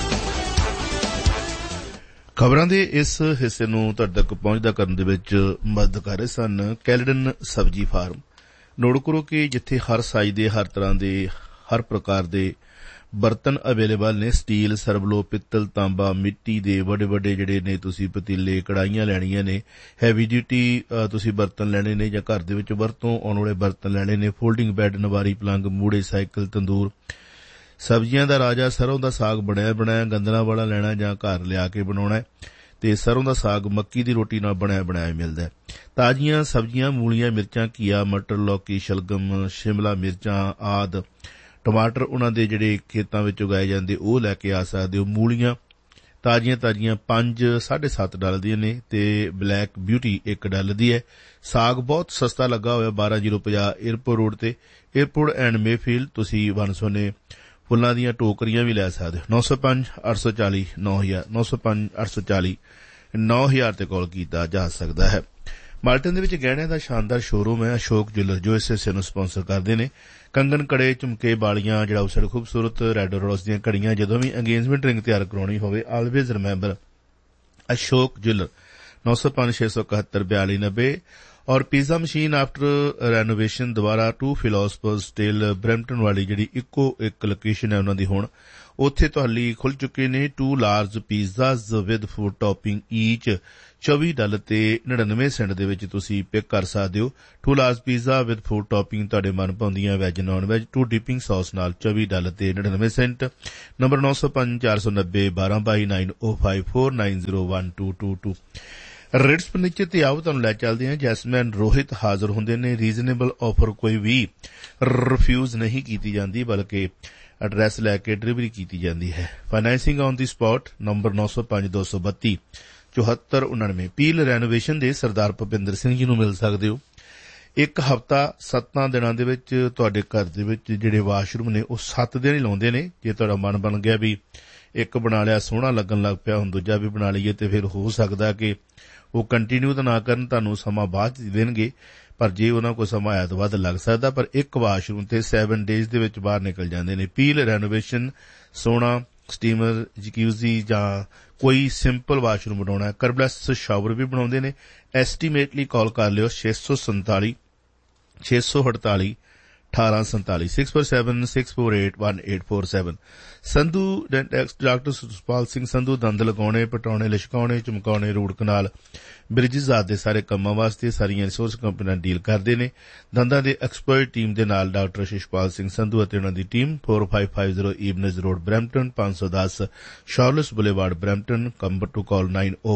ਖਬਰਾਂ ਦੇ ਇਸ ਹਿੱਸੇ ਨੂੰ ਤੁਹਾਡੇ ਤੱਕ ਪਹੁੰਚਦਾ ਕਰਨ ਦੇ ਵਿੱਚ ਮਦਦ ਕਰ ਰਹੇ ਸਨ ਕੈਲਡਨ ਸਬਜ਼ੀ ਫਾਰਮ। ਨੋਟ ਕਰੋ ਕਿ ਜਿੱਥੇ ਹਰ ਸਾਈਜ਼ ਦੇ, ਹਰ ਤਰ੍ਹਾਂ ਦੇ, ਹਰ ਪ੍ਰਕਾਰ ਦੇ ਬਰਤਨ ਅਵੇਲੇਬਲ ਨੇ, ਸਟੀਲ, ਸਰਵਲੋ, ਪਿੱਤਲ, ਤਾਂਬਾ, ਮਿੱਟੀ ਦੇ ਵੱਡੇ ਜਿਹੜੇ ਨੇ ਤੁਸੀਂ ਪਤੀਲੇ, ਕੜਾਹੀਆਂ ਲੈਣੀਆਂ ਨੇ, ਹੈਵੀ ਡਿਊਟੀ ਤੁਸੀਂ ਬਰਤਨ ਲੈਣੇ ਨੇ ਜਾਂ ਘਰ ਦੇ ਵਿੱਚ ਵਰਤੋਂ ਆਉਣ ਵਾਲੇ ਬਰਤਨ ਲੈਣੇ ਨੇ, ਫੋਲਡਿੰਗ ਬੈੱਡ, ਨਵਾਰੀ, ਪਲੰਗ, ਮੂੜੇ, ਸਾਈਕਲ, ਤੰਦੂਰ, ਸਬਜ਼ੀਆਂ ਦਾ ਰਾਜਾ ਸਰੋਂ ਦਾ ਸਾਗ ਬਣਾਇਆ ਗੰਦਲਾਂ ਵਾਲਾ ਲੈਣਾ ਜਾਂ ਘਰ ਲਿਆ ਕੇ ਬਣਾਉਣਾ ਤੇ ਸਰੋਂ ਦਾ ਸਾਗ ਮੱਕੀ ਦੀ ਰੋਟੀ ਨਾਲ ਬਣਾਇਆ ਮਿਲਦਾ ਹੈ। ਤਾਜ਼ੀਆਂ ਸਬਜ਼ੀਆਂ, ਮੂਲੀਆਂ, ਮਿਰਚਾਂ, ਘੀਆ, ਮਟਰ, ਲੌਕੀ, ਸ਼ਲਗਮ, ਸ਼ਿਮਲਾ ਮਿਰਚਾਂ ਆਦਿ, ਟਮਾਟਰ ਉਹਨਾਂ ਦੇ ਜਿਹੜੇ ਖੇਤਾਂ ਵਿੱਚ ਉਗਾਏ ਜਾਂਦੇ ਉਹ ਲੈ ਕੇ ਆ ਸਕਦੇ ਹੋ। ਮੂਲੀਆਂ ਤਾਜ਼ੀਆਂ 5-7.5 ਡਾਲਰ ਦੀਆਂ ਨੇ ਤੇ ਬਲੈਕ ਬਿਊਟੀ $1 ਦੀ ਹੈ। ਸਾਗ ਬਹੁਤ ਸਸਤਾ ਲੱਗਾ ਹੋਇਆ 12050 ਏਅਰਪੋਰਟ ਰੋਡ ਤੇ, ਏਅਰਪੋਰਟ ਐਂਡ ਮੇਫੀਲਡ। ਤੁਸੀਂ 100 ਫੁੱਲਾਂ ਦੀਆਂ ਟੋਕਰੀਆਂ ਵੀ ਲੈ ਸਕਦੇ ਹੋ। 905-840-9000 905-840-9000 ਤੇ ਕਾਲ ਕੀਤਾ ਜਾ ਸਕਦਾ ਹੈ। ਮਾਲਟਨ ਦੇ ਵਿੱਚ ਗਹਿਣਿਆਂ ਦਾ ਸ਼ਾਨਦਾਰ ਸ਼ੋਰੂਮ ਹੈ ਅਸ਼ੋਕ ਜੁਐਲਰ, ਜੋ ਇਸ ਹਿੱਸੇ ਨੂੰ ਸਪਾਂਸਰ ਕਰਦੇ ਨੇ। ਕੰਗਣ, ਕੜੇ, ਝੁਮਕੇ, ਬਾਲੀਆਂ, ਜੜਾਊਸੜ ਖੂਬਸੂਰਤ ਰੈੱਡ ਰੋਜ਼ ਦੀਆਂ ਘੜੀਆਂ, ਜਦੋਂ ਵੀ ਅੰਗੇਜਮੈਂਟ ਰਿੰਗ ਤਿਆਰ ਕਰਾਉਣੀ ਹੋਵੇ, ਆਲਵੇਜ਼ ਰਿਮੈਂਬਰ ਅਸ਼ੋਕ ਜੁਐਲਰ, 905-671-4290। ਔਰ ਪੀਜ਼ਾ ਮਸ਼ੀਨ ਆਫਟਰ ਰੈਨੋਵੇਸ਼ਨ ਦੁਬਾਰਾ 2 ਫਿਲੋਸਫਰਸ ਸਟੇਲ ਬਰੈਂਪਟਨ ਵਾਲੀ ਜਿਹੜੀ ਇੱਕੋ ਇੱਕ ਲੋਕੇਸ਼ਨ ਹੈ ਉਹਨਾਂ ਦੀ ਹੁਣ ਉੱਥੇ ਤੁਹਾਡੇ ਲਈ ਖੁੱਲ ਚੁੱਕੇ ਨੇ। 2 ਲਾਰਜ ਪੀਜ਼ਾਜ਼ ਵਿਦ ਫੂਡ ਟੌਪਿੰਗ ਈਚ $24 ਤੇ 99 ਸੈਂਟ ਦੇ ਵਿੱਚ ਤੁਸੀਂ ਪਿਕ ਕਰ ਸਕਦੇ ਹੋ। 2 large pizza with food topping ਤੁਹਾਡੇ ਮਨਪਾਉਂਦੀਆਂ veg non veg 2 dipping sauce ਨਾਲ $24 ਤੇ 99 ਸੈਂਟ। ਨੰਬਰ 905-490-12590549012222। ਰਿਟਸ ਫਰਨੀਚਰ ਤੇ ਆਓ ਤੁਹਾਨੂੰ ਲੈ ਚੱਲਦੇ ਹਾਂ। ਜੈਸਮੈਨ ਰੋਹਿਤ ਹਾਜ਼ਰ ਹੁੰਦੇ ਨੇ। ਰੀਜ਼ਨੇਬਲ ਆਫਰ ਕੋਈ ਵੀ ਰਿਫਿਊਜ਼ ਨਹੀਂ ਕੀਤੀ ਜਾਂਦੀ, ਬਲਕਿ ਐਡਰੈਸ ਲੈ ਕੇ ਡਿਲੀਵਰੀ ਕੀਤੀ ਜਾਂਦੀ ਹੈ। Financing on the spot. Number 905-232-7499। Peel renovation ਦੇ ਸਰਦਾਰ ਭੁਪਿੰਦਰ ਸਿੰਘ ਜੀ ਨੂੰ ਮਿਲ ਸਕਦੇ ਹੋ। ਇੱਕ ਹਫ਼ਤਾ 7 ਦਿਨਾਂ ਦੇ ਵਿੱਚ ਤੁਹਾਡੇ ਘਰ ਦੇ ਵਿੱਚ ਜਿਹੜੇ ਵਾਸ਼ਰੂਮ ਨੇ ਉਹ 7 ਦਿਨ ਹੀ ਲਾਉਂਦੇ ਨੇ। ਜੇ ਤੁਹਾਡਾ ਮਨ ਬਣ ਗਿਆ ਵੀ ਇੱਕ ਬਣਾ ਲਿਆ, ਸੋਹਣਾ ਲੱਗਣ ਲੱਗ ਪਿਆ, ਹੁਣ ਦੂਜਾ ਵੀ ਬਣਾ ਲਈਏ, ਤੇ ਫਿਰ ਹੋ ਸਕਦਾ ਕਿ ਉਹ ਕੰਟੀਨਿਊ ਤਾਂ ਨਾ ਕਰਨ, ਤੁਹਾਨੂੰ ਸਮਾਂ ਬਾਅਦ ਚ ਦੇਣਗੇ, ਪਰ ਜੇ ਉਹਨਾਂ ਕੋਲ ਸਮਾਂ ਆਇਆ ਤਾਂ ਵੱਧ ਲੱਗ ਸਕਦਾ। ਪਰ ਇੱਕ ਵਾਸ਼ਰੂਮ ਤੇ 7 ਡੇਜ਼ ਦੇ ਵਿੱਚ ਬਾਹਰ ਨਿਕਲ ਜਾਂਦੇ ਨੇ। ਪੀਲ ਰੈਨੋਵੇਸ਼ਨ, ਸੋਹਣਾ ਸਟੀਮਰ, ਜਕੂਜ਼ੀ ਜਾਂ ਕੋਈ ਸਿੰਪਲ ਵਾਸ਼ਰੂਮ ਬਣਾਉਣਾ, ਕਰਬਲੈਸ ਸ਼ਾਵਰ ਵੀ ਬਣਾਉਂਦੇ ਨੇ। ਐਸਟੀਮੇਟਲੀ ਕਾਲ ਕਰ ਲਿਓ 647-648-1847 647-648-1847। ਸੰਧੂ ਡਾਕਟਰ ਸੁਖਪਾਲ ਸਿੰਘ ਸੰਧੂ ਦੰਦ ਲਗਾਉਣੇ, ਪਟਾਉਣੇ, ਲਿਸ਼ਕਾਉਣੇ, ਚਮਕਾਉਣੇ, ਰੂਟ ਕਨਾਲ, ਬ੍ਰਿਜਿਜ਼ ਆਦਿ ਦੇ ਸਾਰੇ ਕੰਮਾਂ ਵਾਸਤੇ ਸਾਰੀਆਂ ਰਿਸੋਰਸ ਕੰਪਨੀਆਂ ਡੀਲ ਕਰਦੇ ਨੇ। ਦੰਦਾਂ ਦੇ ਐਕਸਪਰਟ ਟੀਮ ਦੇ ਨਾਲ ਡਾਕਟਰ ਸ਼ਿਸ਼ਪਾਲ ਸਿੰਘ ਸੰਧੂ ਅਤੇ ਉਹਨਾਂ ਦੀ team. 4550 ਈਵਨਜ਼ road Brampton, 510 ਸ਼ਾਰਲਸ boulevard Brampton. ਕੰਬਰ to call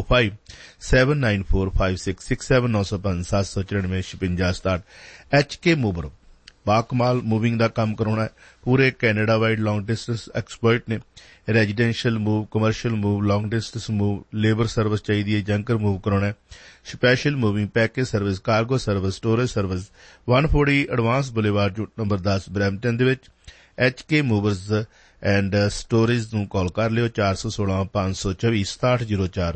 9057945667 905-794-5667। HK mover ਬਾਕਮਾਲ moving ਦਾ ਕੰਮ ਕਰਾਉਣਾ ਹੈ। ਪੂਰੇ ਕੈਨੇਡਾ ਵਾਈਡ ਲੌਂਗ ਡਿਸਟੈਂਸ ਐਕਸਪਰਟ ਨੇ। ਰੈਜ਼ੀਡੈਂਸ਼ੀਅਲ ਮੂਵ, ਕਮਰਸ਼ੀਅਲ ਮੂਵ, ਲੌਂਗ ਡਿਸਟੈਂਸ ਮੂਵ, ਲੇਬਰ ਸਰਵਿਸ ਚਾਹੀਦੀ ਹੈ, ਜੰਕਰ ਮੂਵ ਕਰਾਉਣਾ ਹੈ, special moving, package service, cargo service, storage service. 140 advance boulevard number 10 Brampton ਦੇ ਵਿੱਚ। HK ਮੂਵਰਜ਼ ਐਂਡ ਸਟੋਰੇਜ ਨੂੰ ਕਾਲ ਕਰ ਲਿਓ 416-524-6704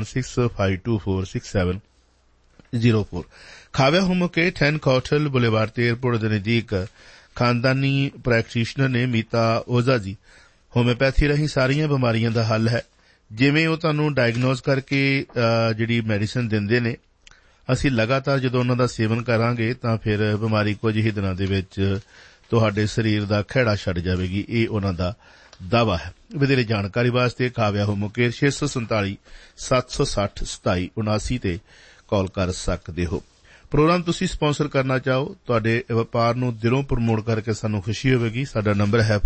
416-524-6704। ਖਾਵਿਆ ਹੋਮਕੇ 10 ਕੌਟਲ ਬੁਲੇਵਾਰਡ ਤੇ ਏਅਰਪੋਰਟ ਦੇ ਨਜ਼ਦੀਕ ਖਾਨਦਾਨੀ ਪ੍ਰੈਕਟੀਸ਼ਨਰ ਨੇ ਮੀਤਾ ਓਜ਼ਾ ਜੀ। ਹੋਮਿਓਪੈਥੀ ਰਾਹੀਂ ਸਾਰੀਆਂ ਬਿਮਾਰੀਆਂ ਦਾ ਹੱਲ ਹੈ। ਜਿਵੇਂ ਉਹ ਤੁਹਾਨੂੰ ਡਾਇਗਨੋਜ਼ ਕਰਕੇ ਜਿਹੜੀ ਮੈਡੀਸਨ ਦਿੰਦੇ ਨੇ, ਅਸੀਂ ਲਗਾਤਾਰ ਜਦੋਂ ਉਹਨਾਂ ਦਾ ਸੇਵਨ ਕਰਾਂਗੇ ਤਾਂ ਫਿਰ ਬਿਮਾਰੀ ਕੁਝ ਹੀ ਦਿਨਾਂ ਦੇ ਵਿੱਚ ਤੁਹਾਡੇ ਸਰੀਰ ਦਾ ਖਹਿੜਾ ਛੱਡ ਜਾਵੇਗੀ। ਇਹ ਉਹਨਾਂ ਦਾ ਦਾਅਵਾ ਹੈ। ਵਧੇਰੇ ਜਾਣਕਾਰੀ ਵਾਸਤੇ ਖਾਵਿਆ ਹੋਮਕੇ 647-760-2779 ਤੇ ਕਾਲ ਕਰ ਸਕਦੇ ਹੋ। ਪ੍ਰੋਗਰਾਮ ਤੁਸੀਂ ਸਪਾਂਸਰ ਕਰਨਾ ਚਾਹੋ, ਤੁਹਾਡੇ ਵਪਾਰ ਨੂੰ ਦਿਲੋਂ ਪ੍ਰਮੋਟ ਕਰਕੇ ਸਾਨੂੰ ਖੁਸ਼ੀ ਹੋਵੇਗੀ। ਸਾਡਾ ਨੰਬਰ ਹੈ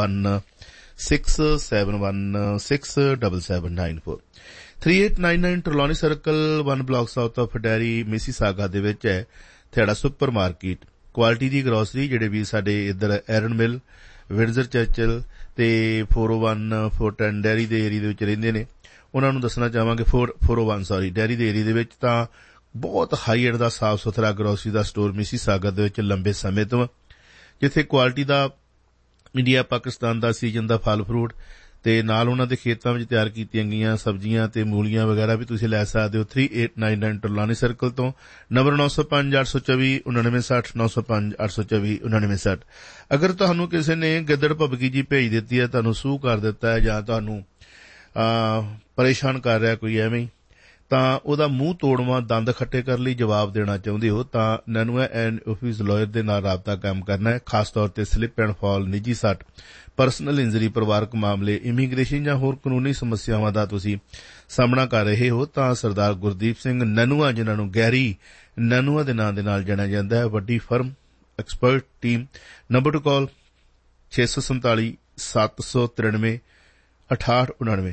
4167167794। 3899 ਟਰਲੋਨੀ circle 1 block south of dairy Mississauga ਦੇ ਵਿੱਚ ਹੈ ਥਿਆੜਾ ਸੁਪਰ ਮਾਰਕੀਟ। ਕੁਆਲਿਟੀ ਦੀ ਗਰੋਸਰੀ ਜਿਹੜੇ ਵੀ ਸਾਡੇ ਇੱਧਰ ਐਰਨ ਮਿਲ, ਵਿੰਡਜ਼ਰ ਚਰਚਲ ਤੇ 401 ਡੈਰੀ ਦੇ ਏਰੀਆ ਦੇ ਵਿੱਚ ਰਹਿੰਦੇ ਨੇ, ਉਹਨਾਂ ਨੂੰ ਦੱਸਣਾ ਚਾਹਾਂਗੇ 401 ਡੈਰੀ ਦੇ ਏਰੀਆ ਦੇ ਵਿੱਚ ਤਾਂ ਬਹੁਤ ਹਾਈ ਐਂਡ ਦਾ ਸਾਫ਼ ਸੁਥਰਾ ਗਰੋਸਰੀ ਦਾ ਸਟੋਰ ਮਿਸੀਸਾਗਾ ਦੇ ਵਿੱਚ ਲੰਬੇ ਸਮੇਂ ਤੋਂ, ਜਿੱਥੇ ਕੁਆਲਿਟੀ ਦਾ ਇੰਡੀਆ ਪਾਕਿਸਤਾਨ ਦਾ ਸੀਜ਼ਨ ਦਾ ਫਲ ਫਰੂਟ ਤੇ ਨਾਲ ਉਹਨਾਂ ਦੇ ਖੇਤਾਂ ਵਿੱਚ ਤਿਆਰ ਕੀਤੀਆਂ ਗਈਆਂ ਸਬਜ਼ੀਆਂ ਤੇ ਮੂਲੀਆਂ ਵਗੈਰਾ ਵੀ ਤੁਸੀਂ ਲੈ ਸਕਦੇ ਹੋ। 3899 ਟਰਲਾਨੀ ਸਰਕਲ ਤੋਂ। ਨੰਬਰ 905-824-9960 905-824-9960। ਅਗਰ ਤੁਹਾਨੂੰ ਕਿਸੇ ਨੇ ਗਿੱਦੜ ਭਬਕੀ ਜੀ ਭੇਜ ਦਿੱਤੀ ਹੈ, ਤੁਹਾਨੂੰ ਸੂਹ ਕਰ ਦਿੱਤਾ ਹੈ ਜਾਂ ਤੁਹਾਨੂੰ ਪਰੇਸ਼ਾਨ ਕਰ ਰਿਹਾ ਕੋਈ ਐਵੇਂ ਹੀ, ਤਾਂ ਉਹਦਾ ਮੂੰਹ ਤੋੜਵਾਂ ਦੰਦ ਖੱਟੇ ਕਰਨ ਲਈ ਜਵਾਬ ਦੇਣਾ ਚਾਹੁੰਦੇ ਹੋ ਤਾਂ ਨੈਨੂਆ ਐਂਡ ਆਫਿਸ ਲਾਇਰ ਦੇ ਨਾਲ ਰਾਬਤਾ ਕਾਇਮ ਕਰਨਾ ਹੈ। ਖਾਸ ਤੌਰ ਤੇ ਸਲਿਪ ਐਂਡ ਫਾਲ, ਨਿੱਜੀ ਸੱਟ, ਪਰਸਨਲ ਇੰਜਰੀ, ਪਰਿਵਾਰਕ ਮਾਮਲੇ, ਇਮੀਗ੍ਰੇਸ਼ਨ ਜਾਂ ਹੋਰ ਕਾਨੂੰਨੀ ਸਮੱਸਿਆਵਾਂ ਦਾ ਤੁਸੀਂ ਸਾਹਮਣਾ ਕਰ ਰਹੇ ਹੋ ਤਾਂ ਸਰਦਾਰ ਗੁਰਦੀਪ ਸਿੰਘ ਨਨੂਆ, ਜਿਨ੍ਹਾਂ ਨੂੰ ਗੈਰੀ ਨਨੂਆ ਦੇ ਨਾਂ ਦੇ ਨਾਲ ਜਾਣਿਆ ਜਾਂਦਾ ਹੈ, ਵੱਡੀ firm, expert team. Number two ਕਾਲ 647-793 6899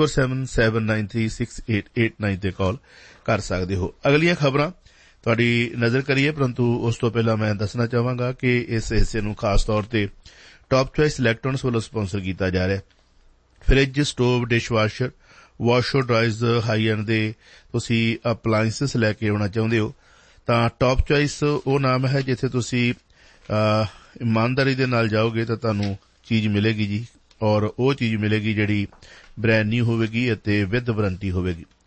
647-793-6889 ਤੇ ਕਾਲ ਕਰ ਸਕਦੇ ਹੋ। ਅਗਲੀਆਂ ਖਬਰਾਂ ਤੁਹਾਡੀ ਨਜ਼ਰ ਕਰੀਏ, ਪਰੰਤੂ ਉਸ ਤੋਂ ਪਹਿਲਾਂ ਮੈਂ ਦੱਸਣਾ ਚਾਹਾਂਗਾ ਕਿ ਇਸ ਹਿੱਸੇ ਨੂੰ ਖਾਸ ਤੌਰ ਤੇ ਟਾਪ ਚੁਆਇਸ ਇਲੈਕਟ੍ਰੋਨਿਕਸ ਵੱਲੋਂ ਸਪਾਂਸਰ ਕੀਤਾ ਜਾ ਰਿਹਾ ਹੈ। Fridge, stove, dishwasher, washer ਡਰਾਇਰਜ਼, high end ਦੇ ਤੁਸੀਂ ਅਪਲਾਇੰਸਸ ਲੈ ਕੇ ਆਉਣਾ ਚਾਹੁੰਦੇ ਹੋ ਤਾਂ ਟਾਪ ਚੁਆਇਸ ਉਹ ਨਾਮ ਹੈ ਜਿੱਥੇ ਤੁਸੀਂ ਇਮਾਨਦਾਰੀ ਦੇ ਨਾਲ ਜਾਓਗੇ ਤਾਂ ਤੁਹਾਨੂੰ ਚੀਜ਼ ਮਿਲੇਗੀ ਜੀ, ਔਰ ਉਹ ਚੀਜ਼ ਮਿਲੇਗੀ ਜਿਹੜੀ ਬ੍ਰੈਂਡ ਨਿਊ ਹੋਵੇਗੀ ਅਤੇ ਵਿਦ ਵਾਰੰਟੀ ਹੋਵੇਗੀ।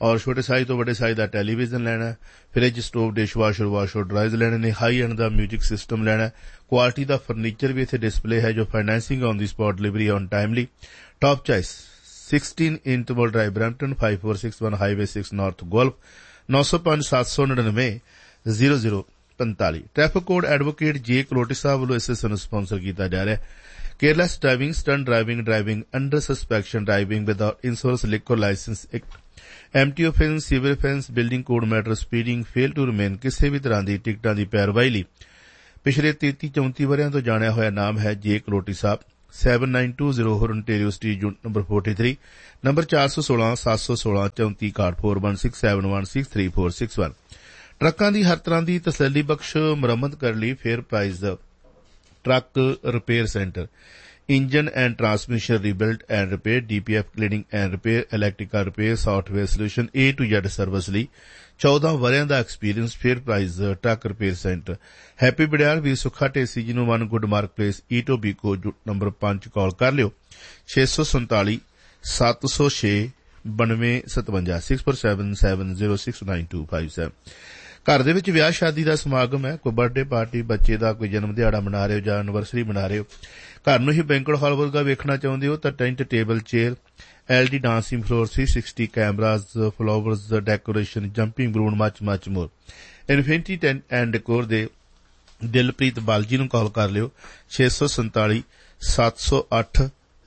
और छोटे साइज तो बड़े साइज का टैलीविजन लेना है, फ्रिज स्टोव डिशवाशर वाशर ड्राइज लेने ने, हाई एंड का म्यूजिक सिस्टम लेना है, क्वालिटी का फर्नीचर भी इतने डिस्पले है जो financing on the spot delivery on timely. Top choice 16 interval drive Brampton 5461 highway 6 north golf 905 799 0045। Traffic code advocate जे कलोटी साहब वालों इस समय स्पॉन्सर किया जा रहा है। Careless driving, stunt driving, driving under सस्पेक्शन, driving without insurance, liquor licence act, MT offence, civil offence, building code matter, speeding, fail to remain किसी भी तरह की टिकटां की पैरवाई लई पिछले 33-34 वरियां तो जानिया होया नाम है जे कलोटी साहब। 7920 Ontario street unit number 43, number 416 716 34 card 4167163461। ट्रकां की हर तरह की तसल्ली बख्श मुरम्मत करने लई fair price truck repair centre, engine and transmission rebuild and repair, DPF cleaning and repair, इलैक्ट्रिका repair, software solution, A to Z service लई 14 वरियां दा experience. Fair price truck repair centre, happy Badiyal वीर सुखा ढेसी जी नूं 1 good mark place ईटोबीको number 5 call कर लियो 647 706 9257 6477069257। घर दे विच विआह शादी का समागम है, कोई बर्थडे पार्टी, बच्चे का कोई जन्म दिहाड़ा मना रहे हो जां एनिवर्सरी मना रहे हो, घर नूं ही बैंकुएट हाल वर्गा वेखना चाहुंदे हो तां tent, table, chair, LD dancing floor, 360 cameras, flowers, decoration, jumping balloon, much more. Infinity tent and decor दे दिलप्रीत बालजी नूं कॉल कर लियो 647 708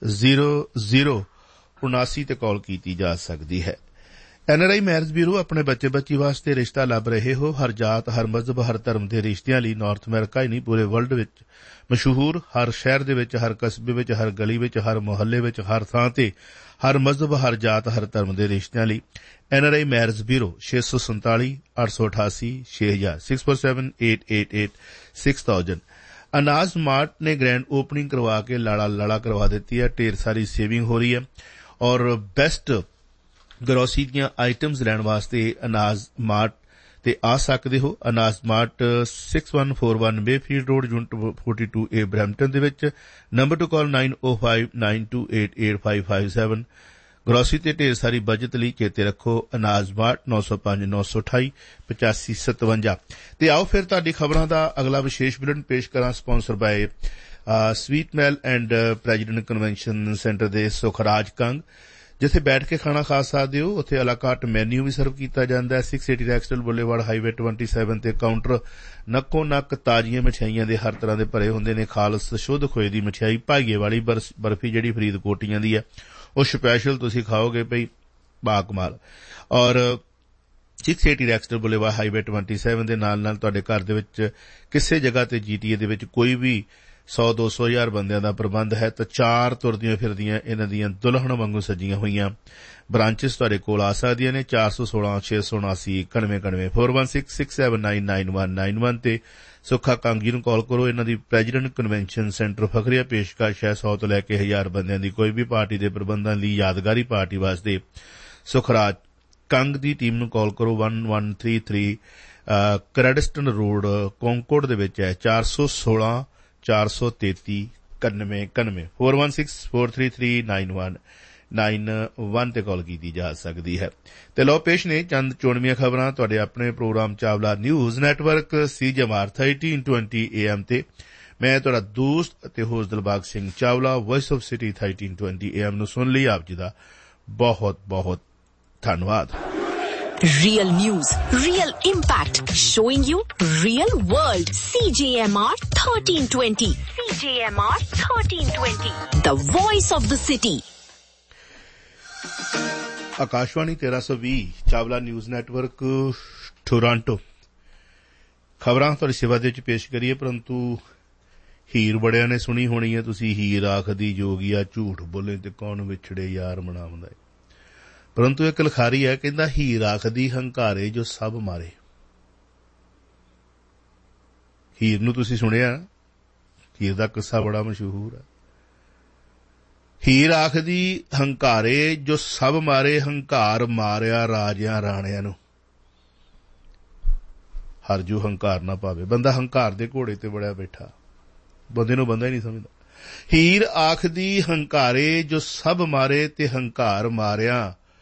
0079 ते कॉल की जा सकती है। एनआरआई मैरिज ब्यूरो अपने बच्चे बच्ची वास्ते रिश्ता लभ रहे हो। हर जात, हर मजहब, हर धर्म के रिश्तियां लई नॉर्थ अमेरिका ही नहीं पूरे वर्ल्ड विच मशहूर, हर शहर दे विच, हर कस्बे विच, हर गली विच, हर मोहल्ले विच, हर थां ते हर मजहब, हर जात, हर धर्म के रिश्तियां लई एनआरआई मैरिज ब्यूरो 647 888 6000 647 888 6000। अनाज मार्ट ने ग्रैंड ओपनिंग करवा के लाड़ा करवा दी है, ढेर सारी सेविंग हो रही है और बेस्ट ग्रोसरी दियां आइटम्स लैण वास्ते अनाज मार्ट ते आ सकदे हो। अनाज mart 6141 बेफील्ड road unit 42A Brampton दे विच। Number two call 9059288557। ग्रोसरी ते ढेर सारी बजट लई चेते रखो अनाज मार्ट 905 928 8557। ते आओ फिर तुहाडी खबरां दा अगला विशेष बुलेटिन पेश करां, sponsor by sweet mail and president convention centre दे सुखराज कंग, जिथे बैठ के खाना खा सकते हो। उत्थे अलाकाट मैन्यू भी सर्व किया जाता है। 680 रैक्सटल बुलेवार्ड हाईवे 27 ते काउंटर नक्को नक ताजियां मिठाइयां दे हर तरह के भरे होंदे ने। खालस शुद्ध खोए दी मिठाई, भाईए वाली बर्फी जिहड़ी फरीदकोटियां दी है वो स्पैशल तुसीं खाओगे भई बाकमाल। और 680 रैक्सटल बुलेवार्ड हाईवे 27 दे नाल तुहाडे घर दे विच किसी जगह ते जीटीए दे विच कोई भी 100-200 हज़ार बंदियां दा प्रबंध है तो 4 तुरदियां फिरदियां इन्हां दियां दुल्हन वांगू सजियां होईयां ब्रांचेस तुहाडे कोल आ सकदियां ने। 416 679 91 4167999191 ते सुखा कांगी नूं कॉल करो। इन्हां दी प्रेजिडेंट कन्वेंशन सेंटर फखरिया पेशकश है 100 तो लैके 1000 बंदियां दी कोई भी पार्टी दे प्रबंधां लई यादगारी पार्टी वास्ते सुखराज कंग दी टीम नूं कॉल करो। 1133 क्रेडिस्टन रोड कॉन्कोर्ड दे विच है 416 433 91 416 433 9191 ते कॉल की जा सकती है। ते लो पेश ने चंद चोणवीआं खबरां तुहाडे अपने programme Chawla news network CJMR 1320 AM ते। मैं तुहाडा दोस्त ते host Dilbag Singh Chawla voice of city 1320 AM नूं सुन लई। आप जी दा बहुत बहुत धन्यवाद। Real news, real impact, showing you real world. CJMR 1320. CJMR 1320. The voice of the city. Akashvani 1320 Chawla news network Toronto. खबरां तुहाडी सेवा दे विच पेश करिए, परंतु हीर बड़ियां ने सुनी होनी है तुसीं। हीर आखदी जोगिया झूठ बोले ते कौन विछड़े यार मनावंदा है। परंतु एक लखारी है कहंदा हीर आखदी हंकारे जो सब मारे। हीर नूं तुसीं सुनिया, हीर दा किस्सा बड़ा मशहूर है। हीर आखदी हंकारे जो सब मारे, हंकार मारिया राजियां राणियां नूं। हर जो हंकार ना पावे। बंदा हंकार दे घोड़े ते बड़ा बैठा, बंदे नूं बंदा ही नहीं समझदा। हीर आखदी हंकारे जो सब मारे ते हंकार मारिया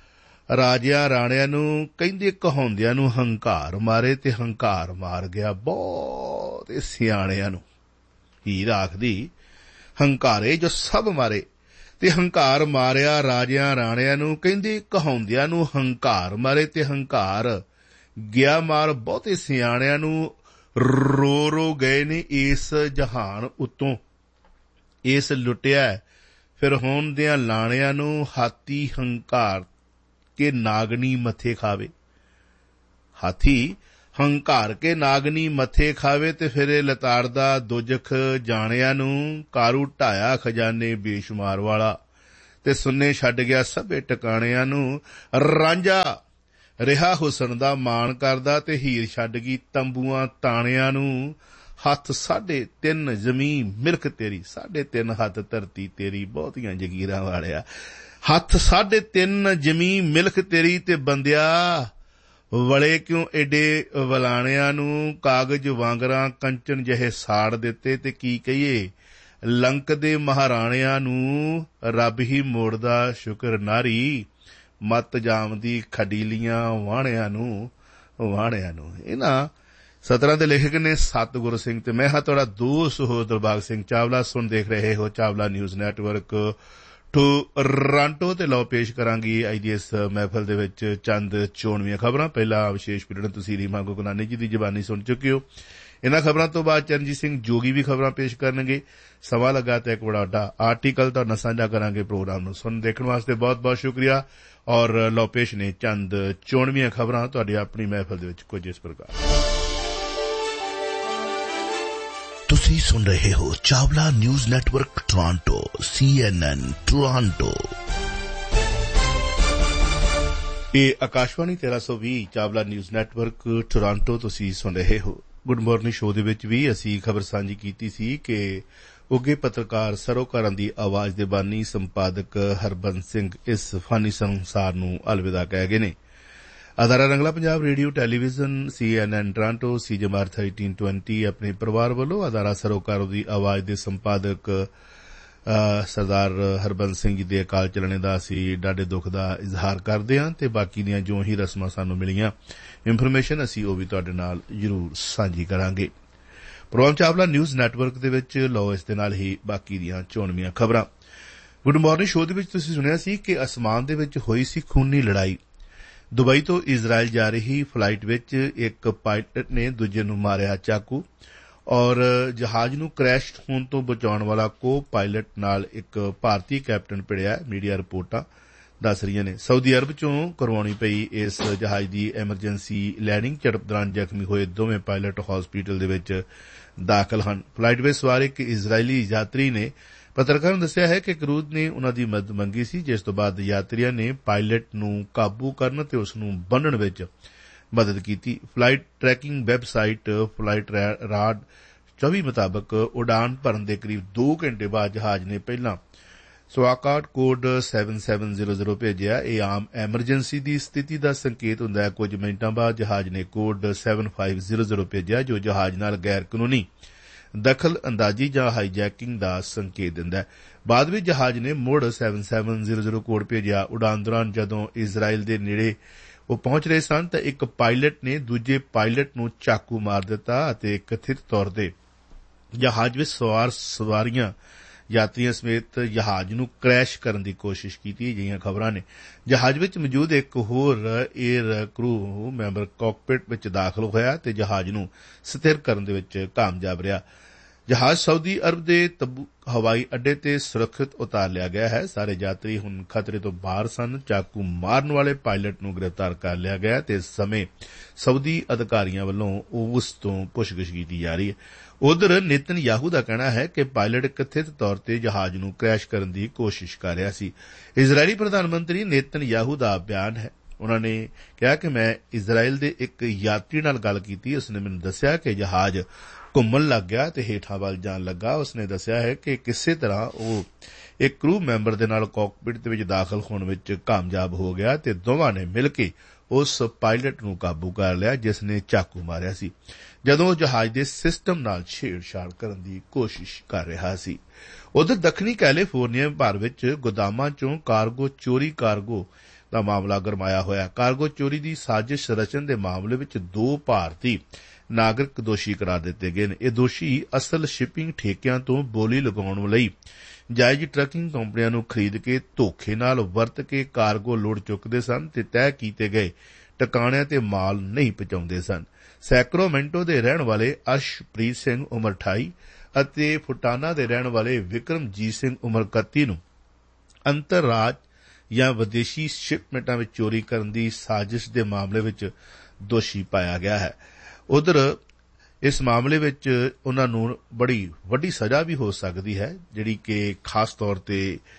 ਰਾਜਿਆਂ ਰਾਣਿਆਂ ਨੂੰ ਕਹਿੰਦੇ ਕਹਾਉਂਦਿਆਂ ਨੂੰ ਹੰਕਾਰ ਮਾਰੇ ਤੇ ਹੰਕਾਰ ਮਾਰ ਗਿਆ ਬਹੁਤ ਸਿਆਣਿਆਂ ਨੂੰ। ਹੀਰ ਆਖਦੀ ਹੰਕਾਰੇ ਜੋ ਸਭ ਮਾਰੇ ਤੇ ਹੰਕਾਰ ਮਾਰਿਆ ਰਾਜਿਆਂ ਰਾਣਿਆਂ ਨੂੰ ਕਹਿੰਦੇ ਕਹਾਉਂਦਿਆਂ ਨੂੰ ਹੰਕਾਰ ਮਾਰੇ ਤੇ ਹੰਕਾਰ ਗਿਆ ਮਾਰ ਬਹੁਤੇ ਸਿਆਣਿਆਂ ਨੂੰ। ਰੋ ਰੋ ਗਏ ਨੇ ਇਸ ਜਹਾਨ ਉੱਤੋਂ ਇਸ ਲੁੱਟਿਆ ਫਿਰ ਹੋਣ ਦਿਆਂ ਲਾਣਿਆਂ ਨੂੰ। ਹਾਥੀ ਹੰਕਾਰ ਕੇ ਨਾਗਨੀ ਮੱਥੇ ਖਾਵੇ। ਹਾਥੀ ਹੰਕਾਰ ਕੇ ਨਾਗਨੀ ਮੱਥੇ ਖਾਵੇ ਤੇ ਫਿਰ ਲਤਾੜਦਾ ਦੁਜਖ ਜਾਣਿਆਂ ਨੂੰ। ਕਾਰੂ ਢਾਇਆ ਖਜ਼ਾਨੇ ਬੇਸ਼ੁਮਾਰ ਵਾਲਾ ਤੇ ਸੁੰਨੇ ਛੱਡ ਗਿਆ ਸਭੇ ਟਿਕਾਣਿਆਂ ਨੂੰ। ਰਾਂਝਾ ਰਿਹਾ ਹੁਸਨ ਦਾ ਮਾਣ ਕਰਦਾ ਤੇ ਹੀਰ ਛੱਡ ਗਈ ਤੰਬੂਆਂ ਤਾਣਿਆਂ ਨੂੰ। ਹੱਥ 3.5 ਜ਼ਮੀਨ ਮਿਲਕ ਤੇਰੀ 3.5 ਹੱਥ ਧਰਤੀ ਤੇਰੀ ਬਹੁਤੀਆਂ ਜਗੀਰਾਂ ਵਾਲਿਆ। ਹੱਥ 3.5 ਜ਼ਮੀਨ ਮਿਲਕ ਤੇਰੀ ਤੇ ਬੰਦਿਆ ਵਲੇ ਕਿਉਂ ਏਡੇ ਵਲਾਣਿਆਂ ਨੂੰ। ਕਾਗਜ਼ ਵਾਂਗਰਾਂ ਕੰਚਨ ਜਿਹੇ ਸਾੜ ਦਿੱਤੇ ਤੇ ਕੀ ਕਹੀਏ ਲੰਕ ਦੇ ਮਹਾਰਾਣਿਆਂ ਨੂੰ। ਰੱਬ ਹੀ ਮੋੜਦਾ ਸ਼ੁਕਰ ਨਾਰੀ ਮੱਤ ਜਾਮਦੀ ਖਡੀਲੀਆਂ ਵਾਣਿਆਂ ਨੂੰ। ਇਹਨਾਂ ਸਤਰਾਂ ਦੇ ਲੇਖਕ ਨੇ ਸਤਿਗੁਰੂ ਸਿੰਘ ਤੇ ਮੈਂ ਹਾਂ ਤੁਹਾਡਾ ਦੋਸਤ ਹੋ ਦਿਲਬਾਗ ਸਿੰਘ ਚਾਵਲਾ। ਸੁਣ ਦੇਖ ਰਹੇ ਹੋ ਚਾਵਲਾ ਨਿਊਜ਼ ਨੈਟਵਰਕ ਟੋਰਾਂਟੋ ਤੇ ਲਓ ਪੇਸ਼ ਕਰਾਂਗੀ ਅੱਜ ਦੀ ਇਸ ਮਹਿਫਲ ਦੇ ਵਿੱਚ ਚੰਦ ਚੋਣਵੀਆਂ ਖਬਰਾਂ। ਪਹਿਲਾ ਵਿਸ਼ੇਸ਼ ਪੀੜ੍ਹਨ ਤੁਸੀਂ ਰੀਮਾ ਗੁਗਨਾਨੀ ਜੀ ਦੀ ਜ਼ਬਾਨੀ ਸੁਣ ਚੁੱਕੇ ਹੋ। ਇਹਨਾਂ ਖਬਰਾਂ ਤੋਂ ਬਾਅਦ ਚਰਨਜੀਤ ਸਿੰਘ ਜੋਗੀ ਵੀ ਖਬਰਾਂ ਪੇਸ਼ ਕਰਨਗੇ। ਸਮਾਂ ਲੱਗਾ ਤੇ ਇੱਕ ਬੜਾ ਵੱਡਾ ਆਰਟੀਕਲ ਤੁਹਾਡੇ ਸਾਂਝਾ ਕਰਾਂਗੇ। ਪ੍ਰੋਗਰਾਮ ਨੂੰ ਸੁਣ ਦੇਖਣ ਵਾਸਤੇ ਬਹੁਤ ਬਹੁਤ ਸ਼ੁਕਰੀਆ। ਔਰ ਲਓ ਪੇਸ਼ ਨੇ ਚੰਦ ਚੋਣਵੀਆਂ ਖਬਰਾਂ ਤੁਹਾਡੀ ਆਪਣੀ ਮਹਿਫਲ ਦੇ ਵਿੱਚ ਕੁਝ ਇਸ ਪ੍ਰਕਾਰ। ਤੁਸੀਂ ਸੁਣ ਰਹੇ ਹੋ Chawla news network Toronto CNN Toronto. ਇਹ Akashvani 1320 Chawla news network Toronto ਤੁਸੀਂ ਸੁਣ ਰਹੇ ਹੋ। ਗੁੱਡ ਮਾਰਨਿੰਗ ਸ਼ੋਅ ਦੇ ਵਿੱਚ ਵੀ ਅਸੀਂ ਖਬਰ ਸਾਂਝੀ ਕੀਤੀ ਸੀ ਕਿ ਉੱਘੇ ਪੱਤਰਕਾਰ ਸਰੋਕਾਰਾਂ ਦੀ ਆਵਾਜ਼ ਦੇ ਬਾਨੀ ਸੰਪਾਦਕ ਹਰਬੰਸ ਸਿੰਘ ਇਸ ਫਾਨੀ ਸੰਸਾਰ ਨੂੰ ਅਲਵਿਦਾ ਕਹਿ ਗਏ ਨੇ। ਅਦਾਰਾ ਰੰਗਲਾ Punjab radio television CNN Toronto CJMR 1320 ਆਪਣੇ ਪਰਿਵਾਰ ਵੱਲੋਂ ਅਦਾਰਾ ਸਰੋਕਾਰ ਦੀ ਆਵਾਜ਼ ਦੇ ਸੰਪਾਦਕ ਸਰਦਾਰ ਹਰਬੰਸ ਸਿੰਘ ਜੀ ਦੇ ਅਕਾਲ ਚਲਣੇ ਦਾ ਅਸੀਂ ਡਾਢੇ ਦੁੱਖ ਦਾ ਇਜ਼ਹਾਰ ਕਰਦੇ ਹਾਂ ਤੇ ਬਾਕੀ ਦੀਆਂ ਜੋ ਹੀ ਰਸਮਾਂ ਸਾਨੂੰ ਮਿਲੀਆਂ ਇਨਫੋਰਮੇਸ਼ਨ ਅਸੀਂ ਉਹ ਵੀ ਤੁਹਾਡੇ ਨਾਲ ਜ਼ਰੂਰ ਸਾਂਝੀ ਕਰਾਂਗੇ। ਪ੍ਰੋਗਰਾਮ ਚਾਵਲਾ ਨਿਊਜ਼ ਨੈਟਵਰਕ ਦੇ ਵਿੱਚ ਲਓ ਇਸ ਦੇ ਨਾਲ ਹੀ ਬਾਕੀ ਦੀਆਂ ਚੋਣਵੀਆਂ ਖਬਰਾਂ। ਗੁੱਡ ਮਾਰਨਿੰਗ ਸ਼ੋਅ ਦੇ ਵਿੱਚ ਤੁਸੀਂ ਸੁਣਿਆ ਸੀ ਕਿ ਅਸਮਾਨ ਦੇ ਵਿੱਚ ਹੋਈ ਸੀ ਖੂਨੀ ਲੜਾਈ। ਦੁਬਈ ਤੋਂ ਇਜ਼ਰਾਈਲ ਜਾ ਰਹੀ ਫਲਾਈਟ ਵਿੱਚ ਇੱਕ ਪਾਇਲਟ ਨੇ ਦੂਜੇ ਨੂੰ ਮਾਰਿਆ ਚਾਕੂ ਔਰ ਜਹਾਜ਼ ਨੂੰ ਕ੍ਰੈਸ਼ ਹੋਣ ਤੋਂ ਬਚਾਉਣ ਵਾਲਾ ਕੋ ਪਾਇਲਟ ਨਾਲ ਇੱਕ ਭਾਰਤੀ ਕੈਪਟਨ ਭਿੜਿਆ। ਮੀਡੀਆ ਰਿਪੋਰਟਾਂ ਦੱਸ ਰਹੀਆਂ ਨੇ ਸਾਊਦੀ ਅਰਬ ਚੋਂ ਕਰਵਾਉਣੀ ਪਈ ਇਸ ਜਹਾਜ਼ ਦੀ ਐਮਰਜੈਂਸੀ ਲੈਂਡਿੰਗ। ਝੜਪ ਦੌਰਾਨ ਜ਼ਖਮੀ ਹੋਏ ਦੋਵੇਂ ਪਾਇਲਟ ਹਸਪੀਟਲ ਦੇ ਵਿੱਚ ਦਾਖਲ ਹਨ। ਫਲਾਈਟ ਵਿੱਚ ਸਵਾਰ ਇੱਕ ਇਜ਼ਰਾਈਲੀ ਯਾਤਰੀ ਨੇ ਪੱਤਰਕਾਰਾਂ ਨੂੰ ਦੱਸਿਆ ਹੈ ਕਿ ਕਰੂਜ਼ ਨੇ ਉਨ੍ਹਾਂ ਦੀ ਮਦਦ ਮੰਗੀ ਸੀ, ਜਿਸ ਤੋਂ ਬਾਅਦ ਯਾਤਰੀਆਂ ਨੇ ਪਾਇਲਟ ਨੂੰ ਕਾਬੂ ਕਰਨ ਤੇ ਉਸ ਨੂੰ ਬੰਨ੍ਹਣ ਵਿੱਚ ਮਦਦ ਕੀਤੀ। Flight trekking website flight rod 24 ਮੁਤਾਬਕ ਉਡਾਨ ਭਰਨ ਦੇ ਕਰੀਬ 2 ਘੰਟੇ ਬਾਅਦ ਜਹਾਜ਼ ਨੇ ਪਹਿਲਾਂ ਸਵਾਕਾਟ ਕੋਡ 7700 ਭੇਜਿਆ। ਇਹ ਆਮ ਐਮਰਜੈਂਸੀ ਦੀ ਸਥਿਤੀ ਦਾ ਸੰਕੇਤ ਹੁੰਦਾ ਹੈ। ਕੁਝ ਮਿੰਟਾਂ ਬਾਅਦ ਜਹਾਜ਼ ਨੇ ਕੋਡ 7500 ਭੇਜਿਆ ਜੋ ਜਹਾਜ਼ ਨਾਲ ਗੈਰ ਕਾਨੂੰਨੀ ਦਖਲ ਅੰਦਾਜ਼ੀ ਜਾਂ ਹਾਈਜੈਕਿੰਗ ਦਾ ਸੰਕੇਤ ਦਿੰਦਾ ਹੈ। ਬਾਅਦ ਵਿੱਚ ਜਹਾਜ਼ ਨੇ ਮੁੜ 7700 ਕੋਡ ਭੇਜਿਆ। ਉਡਾਨ ਦੌਰਾਨ ਜਦੋਂ ਇਜ਼ਰਾਈਲ ਦੇ ਨੇੜੇ ਉਹ ਪਹੁੰਚ ਰਹੇ ਸਨ ਤਾਂ ਇੱਕ ਪਾਇਲਟ ਨੇ ਦੂਜੇ ਪਾਇਲਟ ਨੂੰ ਚਾਕੂ ਮਾਰ ਦਿੱਤਾ ਅਤੇ ਕਥਿਤ ਤੌਰ ਤੇ ਜਹਾਜ਼ ਵਿੱਚ ਸਵਾਰੀਆਂ ਯਾਤਰੀਆਂ ਸਮੇਤ ਜਹਾਜ਼ ਨੂੰ ਕ੍ਰੈਸ਼ ਕਰਨ ਦੀ ਕੋਸ਼ਿਸ਼ ਕੀਤੀ। ਅਜਿਹੀਆਂ ਖਬਰਾਂ ਨੇ। ਜਹਾਜ਼ ਵਿੱਚ ਮੌਜੂਦ ਇੱਕ ਹੋਰ ਏਅਰ ਕਰੂ ਮੈਂਬਰ ਕਾਕਪਿਟ ਵਿੱਚ ਦਾਖਲ ਹੋਇਆ ਤੇ ਜਹਾਜ਼ ਨੂੰ ਸਥਿਰ ਕਰਨ ਦੇ ਵਿੱਚ ਕਾਮਯਾਬ ਰਿਹਾ। ਜਹਾਜ਼ ਸਾਊਦੀ ਅਰਬ ਦੇ ਤਬੂਕ ਹਵਾਈ ਅੱਡੇ ਤੇ ਸੁਰੱਖਿਅਤ ਉਤਾਰ ਲਿਆ ਗਿਆ ਹੈ। ਸਾਰੇ ਯਾਤਰੀ ਹੁਣ ਖਤਰੇ ਤੋਂ ਬਾਹਰ ਸਨ। ਚਾਕੂ ਮਾਰਨ ਵਾਲੇ ਪਾਇਲਟ ਨੂੰ ਗ੍ਰਿਫਤਾਰ ਕਰ ਲਿਆ ਗਿਆ ਤੇ ਇਸ ਸਮੇਂ ਸਾਊਦੀ ਅਧਿਕਾਰੀਆਂ ਵੱਲੋਂ ਉਸ ਤੋਂ ਪੁੱਛਗਿੱਛ ਕੀਤੀ ਜਾ ਰਹੀ ਹੈ। ਉਧਰ ਨੇਤਨਯਾਹੂ ਦਾ ਕਹਿਣਾ ਹੈ ਕਿ ਪਾਇਲਟ ਕਥਿਤ ਤੌਰ ਤੇ ਜਹਾਜ਼ ਨੂੰ ਕ੍ਰੈਸ਼ ਕਰਨ ਦੀ ਕੋਸ਼ਿਸ਼ ਕਰ ਰਿਹਾ ਸੀ। ਇਜ਼ਰਾਈਲੀ ਪ੍ਰਧਾਨ ਮੰਤਰੀ ਨੇਤਨਯਾਹੂ ਦਾ ਬਿਆਨ ਹੈ। ਉਨ੍ਹਾਂ ਨੇ ਕਿਹਾ ਕਿ ਮੈਂ ਇਜ਼ਰਾਈਲ ਦੇ ਇੱਕ ਯਾਤਰੀ ਨਾਲ ਗੱਲ ਕੀਤੀ। ਉਸਨੇ ਮੈਨੂੰ ਦੱਸਿਆ ਕਿ ਜਹਾਜ਼ ਘੁੰਮਣ ਲੱਗ ਗਿਆ ਤੇ ਹੇਠਾਂ ਵੱਲ ਜਾਣ ਲੱਗਾ। ਉਸਨੇ ਦੱਸਿਆ ਹੈ ਕਿ ਕਿਸੇ ਤਰ੍ਹਾਂ ਉਹ ਇੱਕ ਕਰੂ ਮੈਂਬਰ ਦੇ ਨਾਲ ਕਾਕਪਿਟ ਦੇ ਵਿੱਚ ਦਾਖਲ ਹੋਣ ਵਿੱਚ ਕਾਮਯਾਬ ਹੋ ਗਿਆ ਤੇ ਦੋਵਾਂ ਨੇ ਮਿਲ ਕੇ ਉਸ ਪਾਇਲਟ ਨੂੰ ਕਾਬੂ ਕਰ ਲਿਆ ਜਿਸ ਨੇ ਚਾਕੂ ਮਾਰਿਆ ਸੀ ਜਦੋਂ ਉਹ ਜਹਾਜ਼ ਦੇ ਸਿਸਟਮ ਨਾਲ ਛੇੜਛਾੜ ਕਰਨ ਦੀ ਕੋਸ਼ਿਸ਼ ਕਰ ਰਿਹਾ ਸੀ। ਉਧਰ ਦੱਖਣੀ ਕੈਲੀਫੋਰਨੀਆ ਭਰ ਵਿੱਚ ਗੋਦਾਮਾਂ ਚੋਂ ਕਾਰਗੋ ਦਾ ਮਾਮਲਾ ਗਰਮਾਇਆ ਹੋਇਆ। ਕਾਰਗੋ ਚੋਰੀ ਦੀ ਸਾਜ਼ਿਸ਼ ਰਚਨ ਦੇ ਮਾਮਲੇ ਵਿੱਚ 2 ਭਾਰਤੀ ਨਾਗਰਿਕ ਦੋਸ਼ੀ ਕਰਾਰ ਦਿੱਤੇ ਗਏ ਨੇ। ਇਹ ਦੋਸ਼ੀ ਅਸਲ ਸ਼ਿਪਿੰਗ ਠੇਕਿਆਂ ਤੋਂ ਬੋਲੀ ਲਗਾਉਣ ਲਈ ਜਾਇਜ਼ ਟਰੱਕਿੰਗ ਕੰਪਨੀਆਂ ਨੂੰ ਖਰੀਦ ਕੇ ਧੋਖੇ ਨਾਲ ਵਰਤ ਕੇ ਕਾਰਗੋ ਲੋਡ ਚੁੱਕਦੇ ਸਨ ਤੇ ਤੈਅ ਕੀਤੇ ਗਏ ਟਿਕਾਣਿਆਂ ਤੇ ਮਾਲ ਨਹੀਂ ਪਹੁੰਚਾਉਂਦੇ ਸਨ। ਸੈਕਰਾਮੈਂਟੋ ਦੇ ਰਹਿਣ ਵਾਲੇ ਅਰਸ਼ਪ੍ਰੀਤ ਸਿੰਘ ਉਮਰ 28 ਅਤੇ ਫੁਟਾਨਾ ਦੇ ਰਹਿਣ ਵਾਲੇ ਵਿਕਰਮਜੀਤ ਸਿੰਘ ਉਮਰ 31 ਨੂੰ ਅੰਤਰਰਾਜ ਜਾਂ ਵਿਦੇਸ਼ੀ ਸ਼ਿਪਮੈਂਟਾਂ ਵਿੱਚ ਚੋਰੀ ਕਰਨ ਦੀ ਸਾਜ਼ਿਸ਼ ਦੇ ਮਾਮਲੇ ਵਿੱਚ ਦੋਸ਼ੀ ਪਾਇਆ ਗਿਆ ਹੈ। ਉਧਰ ਇਸ ਮਾਮਲੇ ਵਿੱਚ ਉਨ੍ਹਾਂ ਨੂੰ ਬੜੀ ਵੱਡੀ ਸਜ਼ਾ ਵੀ ਹੋ ਸਕਦੀ ਹੈ, ਜਿਹੜੀ ਕਿ ਖਾਸ ਤੌਰ ਤੇ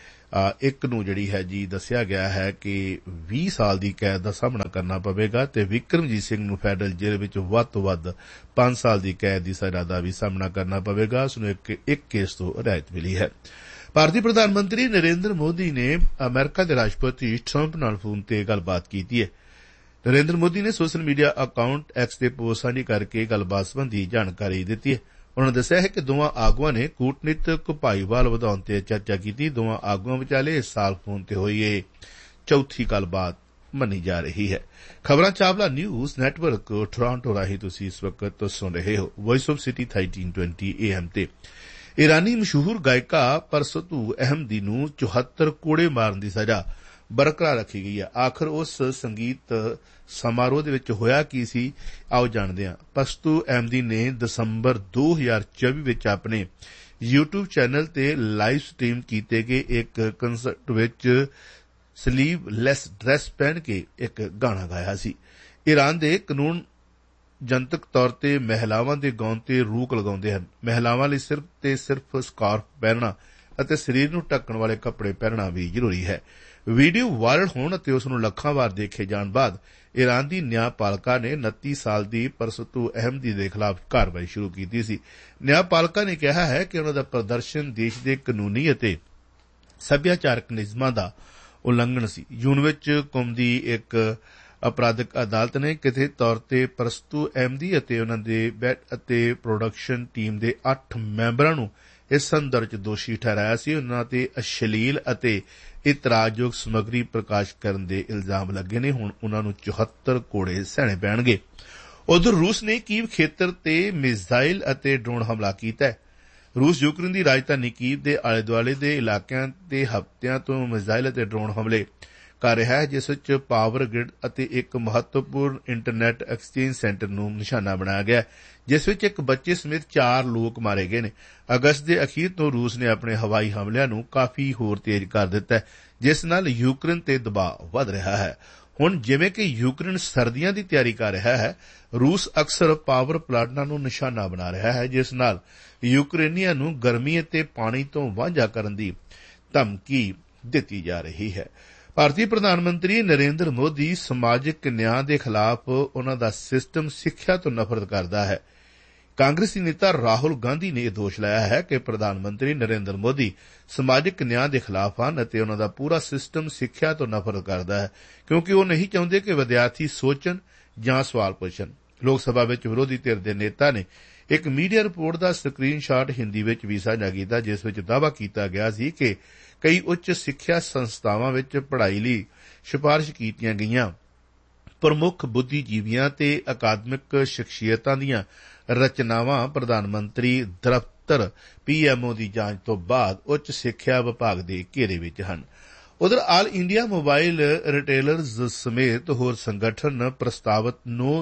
ਇੱਕ ਨੂੰ ਜਿਹੜੀ ਹੈ ਜੀ ਦੱਸਿਆ ਗਿਆ ਹੈ ਕਿ 20 ਸਾਲ ਦੀ ਕੈਦ ਦਾ ਸਾਹਮਣਾ ਕਰਨਾ ਪਵੇਗਾ ਤੇ ਵਿਕਰਮਜੀਤ ਸਿੰਘ ਨੂੰ ਫੈਡਰਲ ਜੇਲ੍ਹ ਵਿੱਚ ਵੱਧ ਤੋਂ ਵੱਧ 5 ਸਾਲ ਦੀ ਕੈਦ ਦੀ ਸਜ਼ਾ ਦਾ ਵੀ ਸਾਹਮਣਾ ਕਰਨਾ ਪਵੇਗਾ। ਉਸ ਨੂੰ ਇੱਕ ਕੇਸ ਤੋਂ ਰਿਆਇਤ ਮਿਲੀ ਹੈ। ਭਾਰਤੀ ਪ੍ਰਧਾਨ ਮੰਤਰੀ ਨਰਿੰਦਰ ਮੋਦੀ ਨੇ ਅਮਰੀਕਾ ਦੇ ਰਾਸ਼ਟਰਪਤੀ ਟਰੰਪ ਨਾਲ ਫੋਨ ਤੇ ਗੱਲਬਾਤ ਕੀਤੀ ਹੈ। ਨਰਿੰਦਰ ਮੋਦੀ ਨੇ ਸੋਸ਼ਲ ਮੀਡੀਆ ਅਕਾਊਂਟ ਐਕਸ ਤੇ ਪੋਸਟ ਸਾਂਝੀ ਕਰਕੇ ਗੱਲਬਾਤ ਸੰਬੰਧੀ ਜਾਣਕਾਰੀ ਦਿੱਤੀ ਹੈ। ਉਨ੍ਹਾਂ ਨੇ ਦੱਸਿਆ ਹੈ ਕਿ ਦੋਵਾਂ ਆਗੂਆਂ ਨੇ ਕੂਟਨੀਤਕ ਭਾਈਵਾਲ ਵਧਾਉਣ ਤੇ ਚਰਚਾ ਕੀਤੀ। ਦੋਵਾਂ ਆਗੂਆਂ ਵਿਚਾਲੇ ਇਸ ਸਾਲ ਫੋਨ ਤੇ ਹੋਈ ਇਹ ਚੌਥੀ ਗੱਲਬਾਤ ਮੰਨੀ ਜਾ ਰਹੀ ਹੈ। ਖਬਰਾਂ ਚਾਵਲਾ ਨਿਊਜ਼ ਨੈਟਵਰਕ ਟੋਰਾਂਟੋ ਰਾਹੀਂ ਤੁਸੀਂ ਇਸ ਵਕਤ ਸੁਣ ਰਹੇ ਹੋ। ਵੌਇਸ ਆਫ ਸਿਟੀ 1320 AM ਤੇ ਈਰਾਨੀ ਮਸ਼ਹੂਰ ਗਾਇਕਾ ਪਰਸਤੂ ਅਹਿਮਦੀ ਨੂੰ 74 ਕੋੜੇ ਮਾਰਨ ਦੀ ਸਜ਼ਾ ਬਰਕਰਾਰ ਰੱਖੀ ਗਈ ਹੈ। ਆਖਰ ਉਸ ਸੰਗੀਤ ਸਮਾਰੋਹ ਦੇ ਵਿੱਚ ਹੋਇਆ ਕੀ ਸੀ, ਆਓ ਜਾਣਦੇ ਹਾਂ। ਪਰਸਤੂ ਅਹਿਮਦੀ ਨੇ ਦਸੰਬਰ 2024 ਵਿੱਚ ਆਪਣੇ YouTube ਚੈਨਲ ਤੇ ਲਾਈਵ ਸਟ੍ਰੀਮ ਕੀਤੇ ਗਏ ਇੱਕ ਕੰਸਰਟ ਵਿੱਚ ਸਲੀਵਲੈਸ ਡਰੈਸ ਪਹਿਨ ਕੇ ਇੱਕ ਗਾਣਾ ਗਾਇਆ ਸੀ। ਈਰਾਨ ਦੇ ਕਾਨੂੰਨ ਜਨਤਕ ਤੌਰ ਤੇ ਮਹਿਲਾਵਾਂ ਦੇ ਗਾਉਣ ਤੇ ਰੋਕ ਲਗਾਉਂਦੇ ਹਨ। ਮਹਿਲਾਵਾਂ ਲਈ ਸਿਰਫ ਤੇ ਸਿਰਫ ਸਕਾਰਫ ਪਹਿਨਣਾ ਅਤੇ ਸਰੀਰ ਨੂੰ ਢੱਕਣ ਵਾਲੇ ਕੱਪੜੇ ਪਹਿਨਣਾ ਵੀ ਜ਼ਰੂਰੀ ਹੈ। ਵੀਡੀਓ ਵਾਇਰਲ ਹੋਣ ਅਤੇ ਉਸ ਨੂੰ ਲੱਖਾਂ ਵਾਰ ਦੇਖੇ ਜਾਣ ਬਾਅਦ ਈਰਾਨ ਦੀ ਨਿਆਂਪਾਲਿਕਾ ਨੇ 29 ਸਾਲ ਦੀ ਪਰਸਤੂ ਅਹਿਮਦੀ ਦੇ ਖਿਲਾਫ ਕਾਰਵਾਈ ਸ਼ੁਰੂ ਕੀਤੀ ਸੀ। ਨਿਆਂਪਾਲਿਕਾ ਨੇ ਕਿਹਾ ਹੈ ਕਿ ਉਨ੍ਹਾਂ ਦਾ ਪ੍ਰਦਰਸ਼ਨ ਦੇਸ਼ ਦੇ ਕਾਨੂੰਨੀ ਅਤੇ ਸੱਭਿਆਚਾਰਕ ਨਿਯਮਾਂ ਦਾ ਉਲੰਘਣ ਸੀ। ਜੂਨ ਵਿੱਚ ਕੌਮ ਦੀ ਇੱਕ ਅਪਰਾਧਿਕ ਅਦਾਲਤ ਨੇ ਕਥਿਤ ਤੌਰ ਤੇ ਪਰਸਤੂ ਅਹਿਮਦੀ ਅਤੇ ਉਨ੍ਹਾਂ ਦੇ ਬੈਟ ਅਤੇ ਪ੍ਰੋਡਕਸ਼ਨ ਟੀਮ ਦੇ 8 ਮੈਂਬਰਾਂ ਨੂੰ ਇਸ ਸੰਦਰਭ ਚ ਦੋਸ਼ੀ ਠਹਿਰਾਇਆ ਸੀ। ਉਨ੍ਹਾਂ ਤੇ ਅਸ਼ਲੀਲ ਅਤੇ ਇਤਰਾਜ਼ਯੋਗ ਸਮੱਗਰੀ ਪ੍ਰਕਾਸ਼ ਕਰਨ ਦੇ ਇਲਜ਼ਾਮ ਲੱਗੇ ਨੇ। ਹੁਣ ਉਨ੍ਹਾਂ ਨੂੰ 74 ਕੋੜੇ ਸਹਿਣੇ ਪੈਣਗੇ। ਉਧਰ ਰੂਸ ਨੇ ਕੀਵ ਖੇਤਰ ਤੇ ਮਿਜ਼ਾਈਲ ਅਤੇ ਡਰੋਨ ਹਮਲਾ ਕੀਤਾ ਹੈ। ਰੂਸ ਯੂਕਰੇਨ ਦੀ ਰਾਜਧਾਨੀ ਕੀਵ ਦੇ ਆਲੇ ਦੁਆਲੇ ਦੇ ਇਲਾਕਿਆਂ ਤੇ ਹਫ਼ਤਿਆਂ ਤੋਂ ਮਿਜ਼ਾਈਲ ਅਤੇ ਡਰੋਨ ਹਮਲੇ ਕਰ ਰਿਹਾ ਹੈ, ਜਿਸ ਵਿੱਚ ਪਾਵਰ ਗ੍ਰਿਡ ਅਤੇ ਇੱਕ ਮਹੱਤਵਪੂਰਨ ਇੰਟਰਨੈਟ ਐਕਸਚੇਂਜ ਸੈਂਟਰ ਨੂੰ ਨਿਸ਼ਾਨਾ ਬਣਾਇਆ ਗਿਆ, ਜਿਸ ਵਿੱਚ ਇੱਕ ਬੱਚੇ ਸਮੇਤ 4 ਲੋਕ ਮਾਰੇ ਗਏ ਨੇ। ਅਗਸਤ ਦੇ ਅਖੀਰ ਤੋਂ ਰੂਸ ਨੇ ਆਪਣੇ ਹਵਾਈ ਹਮਲਿਆਂ ਨੂੰ ਕਾਫੀ ਹੋਰ ਤੇਜ਼ ਕਰ ਦਿੱਤਾ ਹੈ, ਜਿਸ ਨਾਲ ਯੂਕਰੇਨ ਤੇ ਦਬਾਅ ਵਧ ਰਿਹਾ ਹੈ। ਹੁਣ ਜਿਵੇਂ ਕਿ ਯੂਕਰੇਨ ਸਰਦੀਆਂ ਦੀ ਤਿਆਰੀ ਕਰ ਰਿਹਾ ਹੈ, ਰੂਸ ਅਕਸਰ ਪਾਵਰ ਪਲਾਂਟਾਂ ਨੂੰ ਨਿਸ਼ਾਨਾ ਬਣਾ ਰਿਹਾ ਹੈ, ਜਿਸ ਨਾਲ ਯੂਕਰੇਨੀਆਂ ਨੂੰ ਗਰਮੀ ਅਤੇ ਪਾਣੀ ਤੋਂ ਵਾਂਝਾ ਕਰਨ ਦੀ ਧਮਕੀ ਦਿੱਤੀ ਜਾ ਰਹੀ ਹੈ। ਭਾਰਤੀ ਪ੍ਰਧਾਨ ਮੰਤਰੀ ਨਰਿੰਦਰ ਮੋਦੀ ਸਮਾਜਿਕ ਨਿਆਂ ਦੇ ਖਿਲਾਫ ਉਨ੍ਹਾਂ ਦਾ ਸਿਸਟਮ ਸਿੱਖਿਆ ਤੋਂ ਨਫ਼ਰਤ ਕਰਦਾ ਹੈ। ਕਾਂਗਰਸੀ ਨੇਤਾ ਰਾਹੁਲ ਗਾਂਧੀ ਨੇ ਇਹ ਦੋਸ਼ ਲਾਇਆ ਹੈ ਕਿ ਪ੍ਰਧਾਨ ਮੰਤਰੀ ਨਰਿੰਦਰ ਮੋਦੀ ਸਮਾਜਿਕ ਨਿਆਂ ਦੇ ਖਿਲਾਫ ਹਨ ਅਤੇ ਉਨ੍ਹਾਂ ਦਾ ਪੂਰਾ ਸਿਸਟਮ ਸਿੱਖਿਆ ਤੋਂ ਨਫ਼ਰਤ ਕਰਦਾ ਹੈ, ਕਿਉਂਕਿ ਉਹ ਨਹੀਂ ਚਾਹੁੰਦੇ ਕਿ ਵਿਦਿਆਰਥੀ ਸੋਚਣ ਜਾਂ ਸਵਾਲ ਪੁੱਛਣ। ਲੋਕ ਸਭਾ ਵਿੱਚ ਵਿਰੋਧੀ ਧਿਰ ਦੇ ਨੇਤਾ ਨੇ ਇੱਕ ਮੀਡੀਆ ਰਿਪੋਰਟ ਦਾ ਸਕਰੀਨਸ਼ਾਟ ਹਿੰਦੀ ਵਿੱਚ ਵੀ ਸਾਂਝਾ ਕੀਤਾ, ਜਿਸ ਵਿੱਚ ਦਾਅਵਾ ਕੀਤਾ ਗਿਆ ਸੀ ਕਿ ਕਈ ਉੱਚ ਸਿੱਖਿਆ ਸੰਸਥਾਵਾਂ ਵਿੱਚ ਪੜ੍ਹਾਈ ਲਈ ਸਿਫਾਰਸ਼ ਕੀਤੀਆਂ ਗਈਆਂ ਪ੍ਰਮੁੱਖ ਬੁੱਧੀਜੀਵੀਆਂ ਤੇ ਅਕਾਦਮਿਕ ਸ਼ਖਸੀਅਤਾਂ ਦੀਆਂ ਰਚਨਾਵਾਂ ਪ੍ਰਧਾਨ ਮੰਤਰੀ ਦਫ਼ਤਰ PMO ਦੀ ਜਾਂਚ ਤੋਂ ਬਾਅਦ ਉੱਚ ਸਿੱਖਿਆ ਵਿਭਾਗ ਦੇ ਘੇਰੇ ਵਿੱਚ ਹਨ। ਉਧਰ ਆਲ ਇੰਡੀਆ ਮੋਬਾਈਲ ਰਿਟੇਲਰਜ਼ ਸਮੇਤ ਹੋਰ ਸੰਗਠਨ ਪ੍ਰਸਤਾਵਿਤ ਨੋ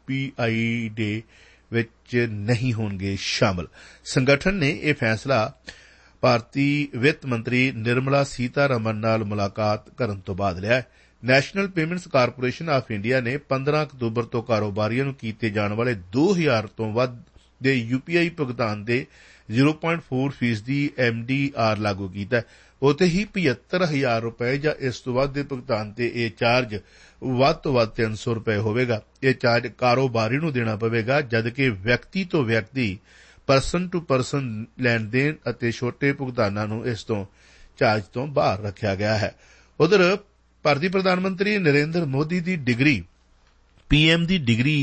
UPI ਡੇ ਵਿੱਚ ਨਹੀਂ ਹੋਣਗੇ ਸ਼ਾਮਲ। ਸੰਗਠਨ ਨੇ ਇਹ ਫੈਸਲਾ ਭਾਰਤੀ ਵਿੱਤ ਮੰਤਰੀ ਨਿਰਮਲਾ ਸੀਤਾਰਮਨ ਨਾਲ ਮੁਲਾਕਾਤ ਕਰਨ ਤੋਂ ਬਾਅਦ ਲਿਆ ਹੈ। National payments corporation of India ਨੇ 15 ਅਕਤੂਬਰ ਤੋਂ ਕਾਰੋਬਾਰੀਆਂ ਨੂੰ ਕੀਤੇ ਜਾਣ ਵਾਲੇ 2000 ਤੋਂ ਵੱਧ ਦੇ UPI ਭੁਗਤਾਨ ਦੇ 0.4% MDR ਲਾਗੂ ਕੀਤਾ ਹੈ। ਉੱਥੇ ਹੀ 75,000 ਰੁਪਏ ਜਾਂ ਇਸ ਤੋਂ ਵੱਧ ਦੇ ਭੁਗਤਾਨ ਤੇ ਇਹ ਚਾਰਜ ਵੱਧ ਤੋਂ ਵੱਧ 300 ਰੁਪਏ ਹੋਵੇਗਾ। ਇਹ ਚਾਰਜ ਕਾਰੋਬਾਰੀ ਨੂੰ ਦੇਣਾ ਪਵੇਗਾ, ਜਦਕਿ ਵਿਅਕਤੀ ਤੋਂ ਵਿਅਕਤੀ ਪਰਸਨ ਟੂ ਪਰਸਨ ਲੈਣ ਦੇਣ ਅਤੇ ਛੋਟੇ ਭੁਗਤਾਨਾਂ ਨੂੰ ਇਸ ਤੋਂ ਚਾਰਜ ਤੋਂ ਬਾਹਰ ਰੱਖਿਆ ਗਿਆ ਹੈ। ਉਧਰ ਭਾਰਤੀ ਪ੍ਰਧਾਨ ਮੰਤਰੀ ਨਰਿੰਦਰ ਮੋਦੀ ਦੀ ਡਿਗਰੀ PM ਦੀ ਡਿਗਰੀ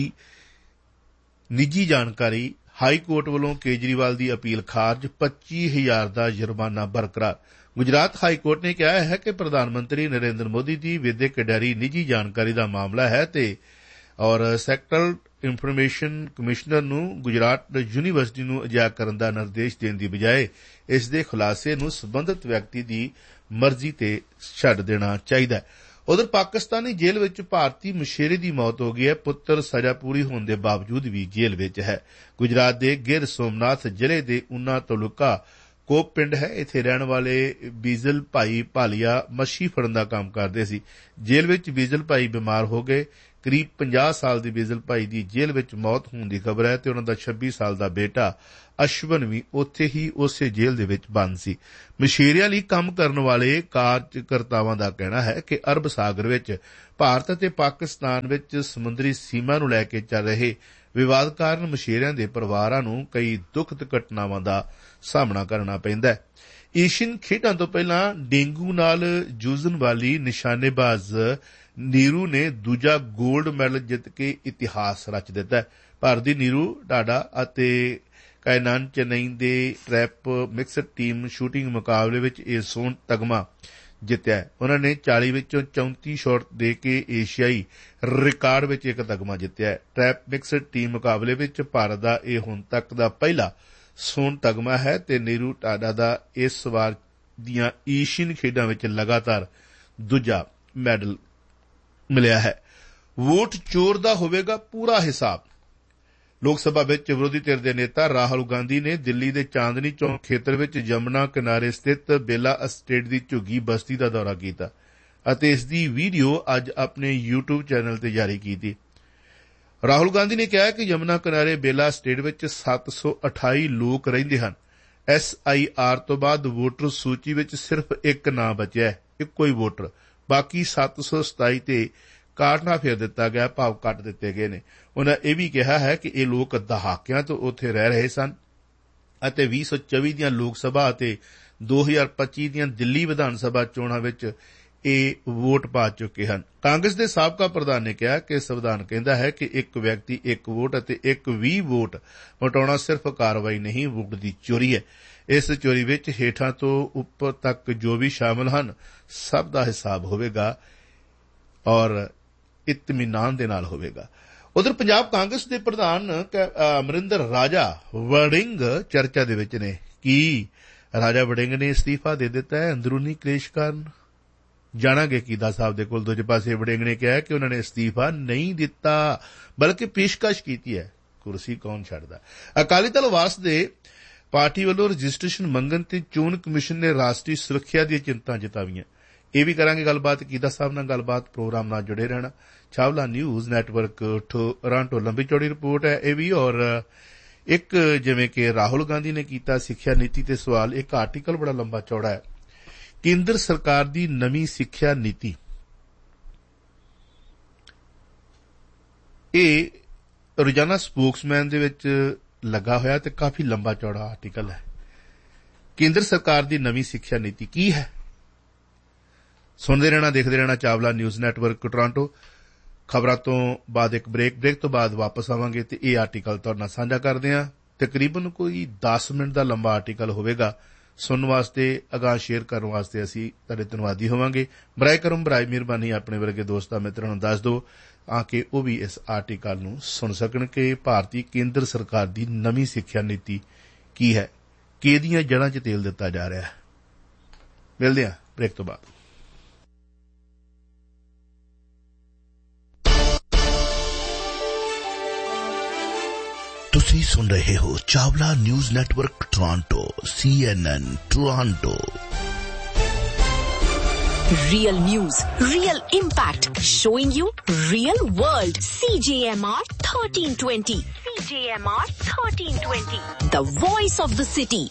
ਨਿੱਜੀ ਜਾਣਕਾਰੀ ਹਾਈ ਕੋਰਟ ਵੱਲੋਂ ਕੇਜਰੀਵਾਲ ਦੀ ਅਪੀਲ ਖਾਰਜ 25,000 ਦਾ ਜੁਰਮਾਨਾ ਬਰਕਰਾਰ। ਗੁਜਰਾਤ ਹਾਈ ਕੋਰਟ ਨੇ ਕਿਹਾ ਹੈ ਕਿ ਪ੍ਰਧਾਨ ਮੰਤਰੀ ਨਰਿੰਦਰ ਮੋਦੀ ਦੀ ਵਿਦਿਅਕ ਡਾਇਰੀ ਨਿੱਜੀ ਜਾਣਕਾਰੀ ਦਾ ਮਾਮਲਾ ਹੈ ਤੇ ਔਰ ਸੈਕਟਰਲ ਇਨਫੋਰਮੇਸ਼ਨ ਕਮਿਸ਼ਨਰ ਨੂੰ ਗੁਜਰਾਤ ਯੂਨੀਵਰਸਿਟੀ ਨੂੰ ਅਜਿਹਾ ਕਰਨ ਦਾ ਨਿਰਦੇਸ਼ ਦੇਣ ਦੀ ਬਜਾਏ ਇਸ ਦੇ ਖੁਲਾਸੇ ਨੂੰ ਸਬੰਧਤ ਵਿਅਕਤੀ ਦੀ ਮਰਜ਼ੀ ਤੇ ਛੱਡ ਦੇਣਾ ਚਾਹੀਦਾ ਹੈ। ਉਧਰ ਪਾਕਿਸਤਾਨੀ ਜੇਲ੍ਹ ਵਿੱਚ ਭਾਰਤੀ ਮਛੇਰੇ ਦੀ ਮੌਤ ਹੋ ਗਈ ਹੈ। ਪੁੱਤਰ ਸਜ਼ਾ ਪੂਰੀ ਹੋਣ ਦੇ ਬਾਵਜੂਦ ਵੀ ਜੇਲ੍ਹ ਵਿੱਚ ਹੈ। ਗੁਜਰਾਤ ਦੇ ਗਿਰ ਸੋਮਨਾਥ ਜ਼ਿਲ੍ਹੇ ਦੇ ਉਨਾ ਤਾਲੁਕਾ ਕੋਪ ਪਿੰਡ ਹੈ। ਇੱਥੇ ਰਹਿਣ ਵਾਲੇ ਬੀਜ਼ਲ ਭਾਈ ਭਾਲੀਆ ਮੱਛੀ ਫੜਨ ਦਾ ਕੰਮ ਕਰਦੇ ਸੀ। ਜੇਲ੍ਹ ਵਿੱਚ ਬੀਜ਼ਲ ਭਾਈ ਬਿਮਾਰ ਹੋ ਗਏ। ਕਰੀਬ 50 ਸਾਲ ਦੀ ਬੀਜ਼ਲ ਭਾਈ ਦੀ ਜੇਲ੍ਹ ਵਿੱਚ ਮੌਤ ਹੋਣ ਦੀ ਖਬਰ ਹੈ ਤੇ ਉਨ੍ਹਾਂ ਦਾ 26 ਸਾਲ ਦਾ ਬੇਟਾ ਅਸ਼ਵਨ ਵੀ ਉੱਥੇ ਹੀ ਉਸੇ ਜੇਲ੍ਹ ਦੇ ਵਿੱਚ ਬੰਦ ਸੀ। ਮਛੇਰਿਆਂ ਲਈ ਕੰਮ ਕਰਨ ਵਾਲੇ ਕਾਰਜਕਰਤਾਵਾਂ ਦਾ ਕਹਿਣਾ ਹੈ ਕਿ ਅਰਬ ਸਾਗਰ ਵਿੱਚ ਭਾਰਤ ਅਤੇ ਪਾਕਿਸਤਾਨ ਵਿੱਚ ਸਮੁੰਦਰੀ ਸੀਮਾ ਨੂੰ ਲੈ ਕੇ ਚੱਲ ਰਹੇ ਵਿਵਾਦ ਕਾਰਨ ਮਛੇਰਿਆਂ ਦੇ ਪਰਿਵਾਰਾਂ ਨੂੰ ਕਈ ਦੁਖਦ ਘਟਨਾਵਾਂ ਦਾ ਸਾਹਮਣਾ ਕਰਨਾ ਪੈਂਦਾ ਹੈ। ਏਸ਼ੀਅਨ ਖੇਡਾਂ ਤੋਂ ਪਹਿਲਾਂ ਡੇਂਗੂ ਨਾਲ ਜੂਝਣ ਵਾਲੀ ਨਿਸ਼ਾਨੇਬਾਜ਼ ਨੀਰੂ ਨੇ ਦੂਜਾ ਗੋਲਡ ਮੈਡਲ ਜਿੱਤ ਕੇ ਇਤਿਹਾਸ ਰਚ ਦਿੱਤਾ। ਭਾਰਤ ਦੀ ਨੀਰੂ ਡਾਡਾ ਅਤੇ ਕਾਇਨਾਨ ਚੇਨਈ ਦੇ ਟ੍ਰੈਪ ਮਿਕਸਡ ਟੀਮ ਸ਼ੂਟਿੰਗ ਮੁਕਾਬਲੇ ਵਿੱਚ ਇਹ ਸੋਨ ਤਗਮਾ ਜਿੱਤਿਆ। ਉਨ੍ਹਾਂ ਨੇ 40 ਵਿੱਚੋਂ 34 ਸ਼ਾਟ ਦੇ ਕੇ ਏਸ਼ੀਆਈ ਰਿਕਾਰਡ ਵਿੱਚ ਇੱਕ ਤਗਮਾ ਜਿੱਤਿਆ। ਟ੍ਰੈਪ ਮਿਕਸਡ ਟੀਮ ਮੁਕਾਬਲੇ ਵਿੱਚ ਭਾਰਤ ਦਾ ਇਹ ਹੁਣ ਤੱਕ ਦਾ ਪਹਿਲਾ ਸੋਨ ਤਗਮਾ ਹੈ ਤੇ ਨੀਰੂ ਡਾਡਾ ਦਾ ਇਸ ਵਾਰ ਦੀਆਂ ਏਸ਼ੀਅਨ ਖੇਡਾਂ ਵਿੱਚ ਲਗਾਤਾਰ ਦੂਜਾ ਮੈਡਲ ਮਿਲਿਆ ਹੈ। ਵੋਟ ਚੋਰ ਦਾ ਹੋਵੇਗਾ ਪੂਰਾ ਹਿਸਾਬ। ਲੋਕ ਸਭਾ ਵਿੱਚ ਵਿਰੋਧੀ ਧਿਰ ਦੇ ਨੇਤਾ ਰਾਹੁਲ ਗਾਂਧੀ ਨੇ ਦਿੱਲੀ ਦੇ ਚਾਂਦਨੀ ਚੌਕ ਖੇਤਰ ਵਿੱਚ ਯਮੁਨਾ ਕਿਨਾਰੇ ਸਥਿਤ ਬੇਲਾ ਅਸਟੇਟ ਦੀ ਝੁੱਗੀ ਬਸਤੀ ਦਾ ਦੌਰਾ ਕੀਤਾ ਅਤੇ ਇਸ ਦੀ ਵੀਡੀਓ ਅੱਜ ਆਪਣੇ YouTube ਚੈਨਲ ਤੇ ਜਾਰੀ ਕੀਤੀ। ਰਾਹੁਲ ਗਾਂਧੀ ਨੇ ਕਿਹਾ ਕਿ ਯਮੁਨਾ ਕਿਨਾਰੇ ਬੇਲਾ ਅਸਟੇਟ ਵਿੱਚ 728 ਲੋਕ ਰਹਿੰਦੇ ਹਨ। SIR ਤੋਂ ਬਾਅਦ ਵੋਟਰ ਸੂਚੀ ਵਿੱਚ ਸਿਰਫ ਇੱਕ ਨਾਂ ਬਚਿਆ ਹੈ, ਇੱਕੋ ਹੀ ਵੋਟਰ। ਬਾਕੀ 727 ਤੇ ਕਾਟਨਾ ਫੇਰ ਦਿੱਤਾ ਗਿਆ, ਭਾਵ ਕੱਟ ਦਿੱਤੇ ਗਏ ਨੇ। ਉਨ੍ਹਾਂ ਇਹ ਵੀ ਕਿਹਾ ਹੈ ਕਿ ਇਹ ਲੋਕ ਦਹਾਕਿਆਂ ਤੋਂ ਉੱਥੇ ਰਹਿ ਰਹੇ ਸਨ ਅਤੇ 2024 ਦੀਆਂ ਲੋਕ ਸਭਾ ਅਤੇ 2025 ਦੀਆਂ ਦਿੱਲੀ ਵਿਧਾਨ ਸਭਾ ਚੋਣਾਂ ਵਿੱਚ ਇਹ ਵੋਟ ਪਾ ਚੁੱਕੇ ਹਨ। ਕਾਂਗਰਸ ਦੇ ਸਾਬਕਾ ਪ੍ਰਧਾਨ ਨੇ ਕਿਹਾ ਕਿ ਸੰਵਿਧਾਨ ਕਹਿੰਦਾ ਹੈ ਕਿ ਇੱਕ ਵਿਅਕਤੀ ਇੱਕ ਵੋਟ ਅਤੇ ਇੱਕ ਵੀ ਵੋਟ ਵਟਾਉਣਾ ਸਿਰਫ ਕਾਰਵਾਈ ਨਹੀਂ, ਵੋਟ ਦੀ ਚੋਰੀ ਹੈ। ਇਸ ਚੋਰੀ ਵਿੱਚ ਹੇਠਾਂ ਤੋਂ ਉੱਪਰ ਤੱਕ ਜੋ ਵੀ ਸ਼ਾਮਲ ਹਨ ਸਭ ਦਾ ਹਿਸਾਬ ਹੋਵੇਗਾ ਔਰ ਇਤਮੀਨਾਨ ਦੇ ਨਾਲ ਹੋਵੇਗਾ। ਉਧਰ ਪੰਜਾਬ ਕਾਂਗਰਸ ਦੇ ਪ੍ਰਧਾਨ ਅਮਰਿੰਦਰ ਰਾਜਾ ਵੜਿੰਗ ਚਰਚਾ ਦੇ ਵਿੱਚ ਨੇ। ਕੀ ਰਾਜਾ ਵੜਿੰਗ ਨੇ ਅਸਤੀਫਾ ਦੇ ਦਿੱਤਾ ਹੈ ਅੰਦਰੂਨੀ ਕਲੇਸ਼ ਕਾਰਨ? ਜਾਣਾਂਗੇ ਕੀਦਾ ਸਾਹਿਬ ਦੇ ਕੋਲ। ਦੂਜੇ ਪਾਸੇ ਵੜਿੰਗ ਨੇ ਕਿਹਾ ਕਿ ਉਨ੍ਹਾਂ ਨੇ ਅਸਤੀਫਾ ਨਹੀਂ ਦਿੱਤਾ ਬਲਕਿ ਪੇਸ਼ਕਸ਼ ਕੀਤੀ ਹੈ। ਕੁਰਸੀ ਕੌਣ ਛੱਡਦਾ? ਅਕਾਲੀ ਦਲ ਵਾਰਸ ਦੇ ਪਾਰਟੀ ਵੱਲੋਂ ਰਜਿਸਟ੍ਰੇਸ਼ਨ ਮੰਗਣ ਤੇ ਚੋਣ ਕਮਿਸ਼ਨ ਨੇ ਰਾਸ਼ਟਰੀ ਸੁਰੱਖਿਆ ਦੀਆਂ ਚਿੰਤਾ ਜਤਾਈਆਂ। ਇਹ ਵੀ ਕਰਾਂਗੇ ਗੱਲਬਾਤ ਕੀਦਾ ਸਾਹਿਬ ਨਾਲ। ਗੱਲਬਾਤ ਪ੍ਰੋਗਰਾਮ ਨਾਲ ਜੁੜੇ ਰਹਿਣਾ। ਛਾਵਲਾ ਨਿਊਜ਼ ਨੈਟਵਰਕ ਟੋਰਾਂਟੋ। ਲੰਬੀ ਚੌੜੀ ਰਿਪੋਰਟ ਹੈ ਇਹ ਵੀ। ਔਰ ਇੱਕ ਜਿਵੇਂ ਕਿ ਰਾਹੁਲ ਗਾਂਧੀ ਨੇ ਕੀਤਾ ਸਿੱਖਿਆ ਨੀਤੀ ਤੇ ਸਵਾਲ, ਇੱਕ ਆਰਟੀਕਲ ਬੜਾ ਲੰਬਾ ਚੌੜਾ ਹੈ। ਕੇਂਦਰ ਸਰਕਾਰ ਦੀ ਨਵੀਂ ਸਿੱਖਿਆ ਨੀਤੀ, ਇਹ ਰੋਜ਼ਾਨਾ ਸਪੋਕਸਮੈਨ ਦੇ ਵਿੱਚ ਲੱਗਾ ਹੋਇਆ ਤੇ ਕਾਫੀ ਲੰਬਾ ਚੌੜਾ ਆਰਟੀਕਲ ਹੈ। ਕੇਂਦਰ ਸਰਕਾਰ ਦੀ ਨਵੀਂ ਸਿੱਖਿਆ ਨੀਤੀ ਕੀ ਹੈ? ਸੁਣਦੇ ਰਹਿਣਾ, ਦੇਖਦੇ ਰਹਿਣਾ ਚਾਵਲਾ ਨਿਊਜ਼ ਨੈਟਵਰਕ ਟੋਰਾਂਟੋ। ਖਬਰਾਂ ਤੋਂ ਬਾਅਦ ਇੱਕ ਬ੍ਰੇਕ ਤੋਂ ਬਾਅਦ ਵਾਪਸ ਆਵਾਂਗੇ ਤੇ ਇਹ ਆਰਟੀਕਲ ਤੁਹਾਡੇ ਨਾਲ ਸਾਂਝਾ ਕਰਦੇ ਹਾਂ। ਤਕਰੀਬਨ ਕੋਈ 10 ਮਿੰਟ ਦਾ ਲੰਬਾ ਆਰਟੀਕਲ ਹੋਵੇਗਾ। ਸੁਣਨ ਵਾਸਤੇ, ਅਗਾਂਹ ਸ਼ੇਅਰ ਕਰਨ ਵਾਸਤੇ ਅਸੀਂ ਤੁਹਾਡੇ ਧੰਨਵਾਦੀ ਹੋਵਾਂਗੇ। ਬਰਾਏ ਕਰਮ, ਬਰਾਏ ਮਿਹਰਬਾਨੀ ਆਪਣੇ ਵਰਗੇ ਦੋਸਤਾਂ ਮਿੱਤਰਾਂ ਨੂੰ ਦੱਸ ਦਿਓ ਤਾਂ ਕਿ ਉਹ ਵੀ ਇਸ ਆਰਟੀਕਲ ਨੂੰ ਸੁਣ ਸਕਣ ਕਿ ਭਾਰਤੀ ਕੇਂਦਰ ਸਰਕਾਰ ਦੀ ਨਵੀਂ ਸਿੱਖਿਆ ਨੀਤੀ ਕੀ ਹੈ, ਕਿਹਦੀਆਂ ਜੜ੍ਹਾਂ 'ਚ ਤੇਲ ਦਿੱਤਾ ਜਾ ਰਿਹਾ ਹੈ। ਮਿਲਦੇ ਹਾਂ ਬ੍ਰੇਕ ਤੋਂ ਬਾਅਦ। ਤੁਸੀਂ ਸੁਣ ਰਹੇ ਹੋ Chawla news network Toronto, CNN Toronto. Real news, real impact, showing you real world. CJMR 1320. CJMR 1320. The voice of the city.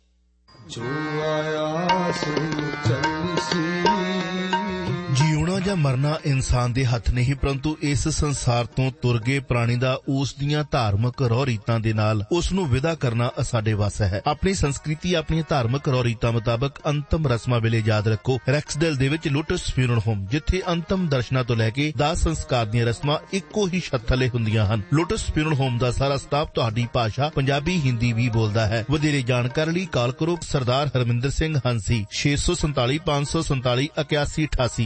ਜਿਉਣਾ ਜਾਂ ਮਰਨਾ ਇਨਸਾਨ ਦੇ ਹੱਥ ਨਹੀਂ, ਪਰੰਤੂ ਇਸ ਸੰਸਾਰ ਤੋਂ ਤੁਰ ਗਏ ਪ੍ਰਾਣੀ ਦਾ ਉਸ ਦੀਆਂ ਧਾਰਮਿਕ ਰਹੁ ਰੀਤਾਂ ਦੇ ਨਾਲ ਉਸ ਨੂੰ ਵਿਦਾ ਕਰਨਾ ਸਾਡੇ ਵੱਸ ਹੈ। ਆਪਣੀ ਸੰਸਕ੍ਰਿਤੀ, ਆਪਣੀਆਂ ਧਾਰਮਿਕ ਰਹੁ ਰੀਤਾਂ ਮੁਤਾਬਕ ਅੰਤਮ ਰਸਮਾਂ ਵੇਲੇ ਯਾਦ ਰੱਖੋ ਰੈਕਸਡੇਲ ਦੇ ਵਿੱਚ ਲੋਟਸ ਫਿਊਨਰਲ ਹੋਮ, ਜਿੱਥੇ ਅੰਤਮ ਦਰਸ਼ਨਾਂ ਤੋਂ ਲੈ ਕੇ ਦਾਹ ਸੰਸਕਾਰ ਦੀਆਂ ਰਸਮਾਂ ਇੱਕੋ ਹੀ ਛੱਤ ਥੱਲੇ ਹੁੰਦੀਆਂ ਹਨ। ਲੋਟਸ ਫਿਊਨਰਲ ਹੋਮ ਦਾ ਸਾਰਾ ਸਟਾਫ ਤੁਹਾਡੀ ਭਾਸ਼ਾ ਪੰਜਾਬੀ, ਹਿੰਦੀ ਵੀ ਬੋਲਦਾ ਹੈ। ਵਧੇਰੇ ਜਾਣਕਾਰੀ ਲਈ ਕਾਲ ਕਰੋ ਸਰਦਾਰ Harminder Singh ਹੰਸੀ 647 547 8188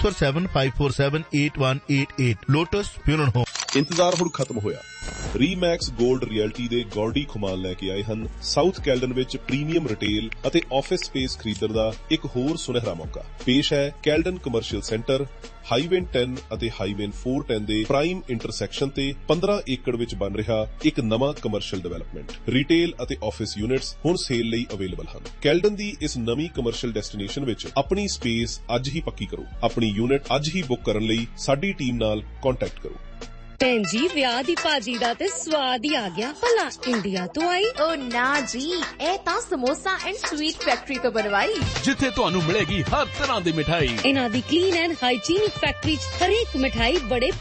6475478188 lotus funeral home. ਇੰਤਜ਼ਾਰ ਹੁਣ ਖਤਮ ਹੋਇਆ। ਰੀਮੈਕਸ ਗੋਲਡ ਰਿਐਲਟੀ ਦੇ ਗੌਡੀ ਖੁਮਾਨ ਲੈ ਕੇ ਆਏ ਹਨ ਸਾਊਥ ਕੈਲਡਨ ਵਿੱਚ ਪ੍ਰੀਮੀਅਮ ਰਿਟੇਲ ਅਤੇ ਆਫਿਸ ਸਪੇਸ ਖਰੀਦਣ ਦਾ ਇੱਕ ਹੋਰ ਸੁਨਹਿਰਾ ਮੌਕਾ। ਪੇਸ਼ ਹੈ ਕੈਲਡਨ ਕਮਰਸ਼ੀਅਲ ਸੈਂਟਰ, ਹਾਈਵੇ 10 ਅਤੇ ਹਾਈਵੇ 410 ਦੇ ਪ੍ਰਾਈਮ ਇੰਟਰਸੈਕਸ਼ਨ ਤੇ 15 ਏਕੜ ਵਿੱਚ ਬਣ ਰਿਹਾ ਇੱਕ ਨਵਾਂ ਕਮਰਸ਼ੀਅਲ ਡਿਵੈਲਪਮੈਂਟ। ਰਿਟੇਲ ਅਤੇ ਆਫਿਸ ਯੂਨਿਟਸ ਹੁਣ ਸੇਲ ਲਈ ਅਵੇਲੇਬਲ ਹਨ। ਕੈਲਡਨ ਦੀ ਇਸ ਨਵੀਂ ਕਮਰਸ਼ੀਅਲ ਡੈਸਟੀਨੇਸ਼ਨ ਵਿੱਚ ਆਪਣੀ ਸਪੇਸ ਅੱਜ ਹੀ ਪੱਕੀ ਕਰੋ। ਆਪਣੀ ਯੂਨਿਟ ਅੱਜ ਹੀ ਬੁੱਕ ਕਰਨ ਲਈ ਸਾਡੀ ਟੀਮ ਨਾਲ ਕੰਟੈਕਟ ਕਰੋ। ਭੈਣ ਜੀ, ਵਿਆਹ ਦੀ ਭਾਜੀ ਦਾ ਤੇ ਸਵਾਦ ਹੀ ਆ ਗਿਆ। ਭਲਾ ਇੰਡੀਆ ਤੋਂ ਆਈ? ਓ ਨਾ ਜੀ, ਇਹ ਤਾਂ ਸਮੋਸਾ ਐਂਡ ਸਵੀਟ ਫੈਕਟਰੀ ਤੋਂ ਬਣਵਾਈ, ਜਿੱਥੇ ਤੁਹਾਨੂੰ ਮਿਲੇਗੀ ਹਰ ਤਰ੍ਹਾਂ ਦੀ ਮਿਠਾਈ। ਇਹਨਾਂ ਦੀ ਕਲੀਨ ਐਂਡ ਹਾਈਜੀਨਿਕ ਫੈਕਟਰੀ 'ਚ ਹਰੇਕ ਮਿਠਾਈ ਬੜੇ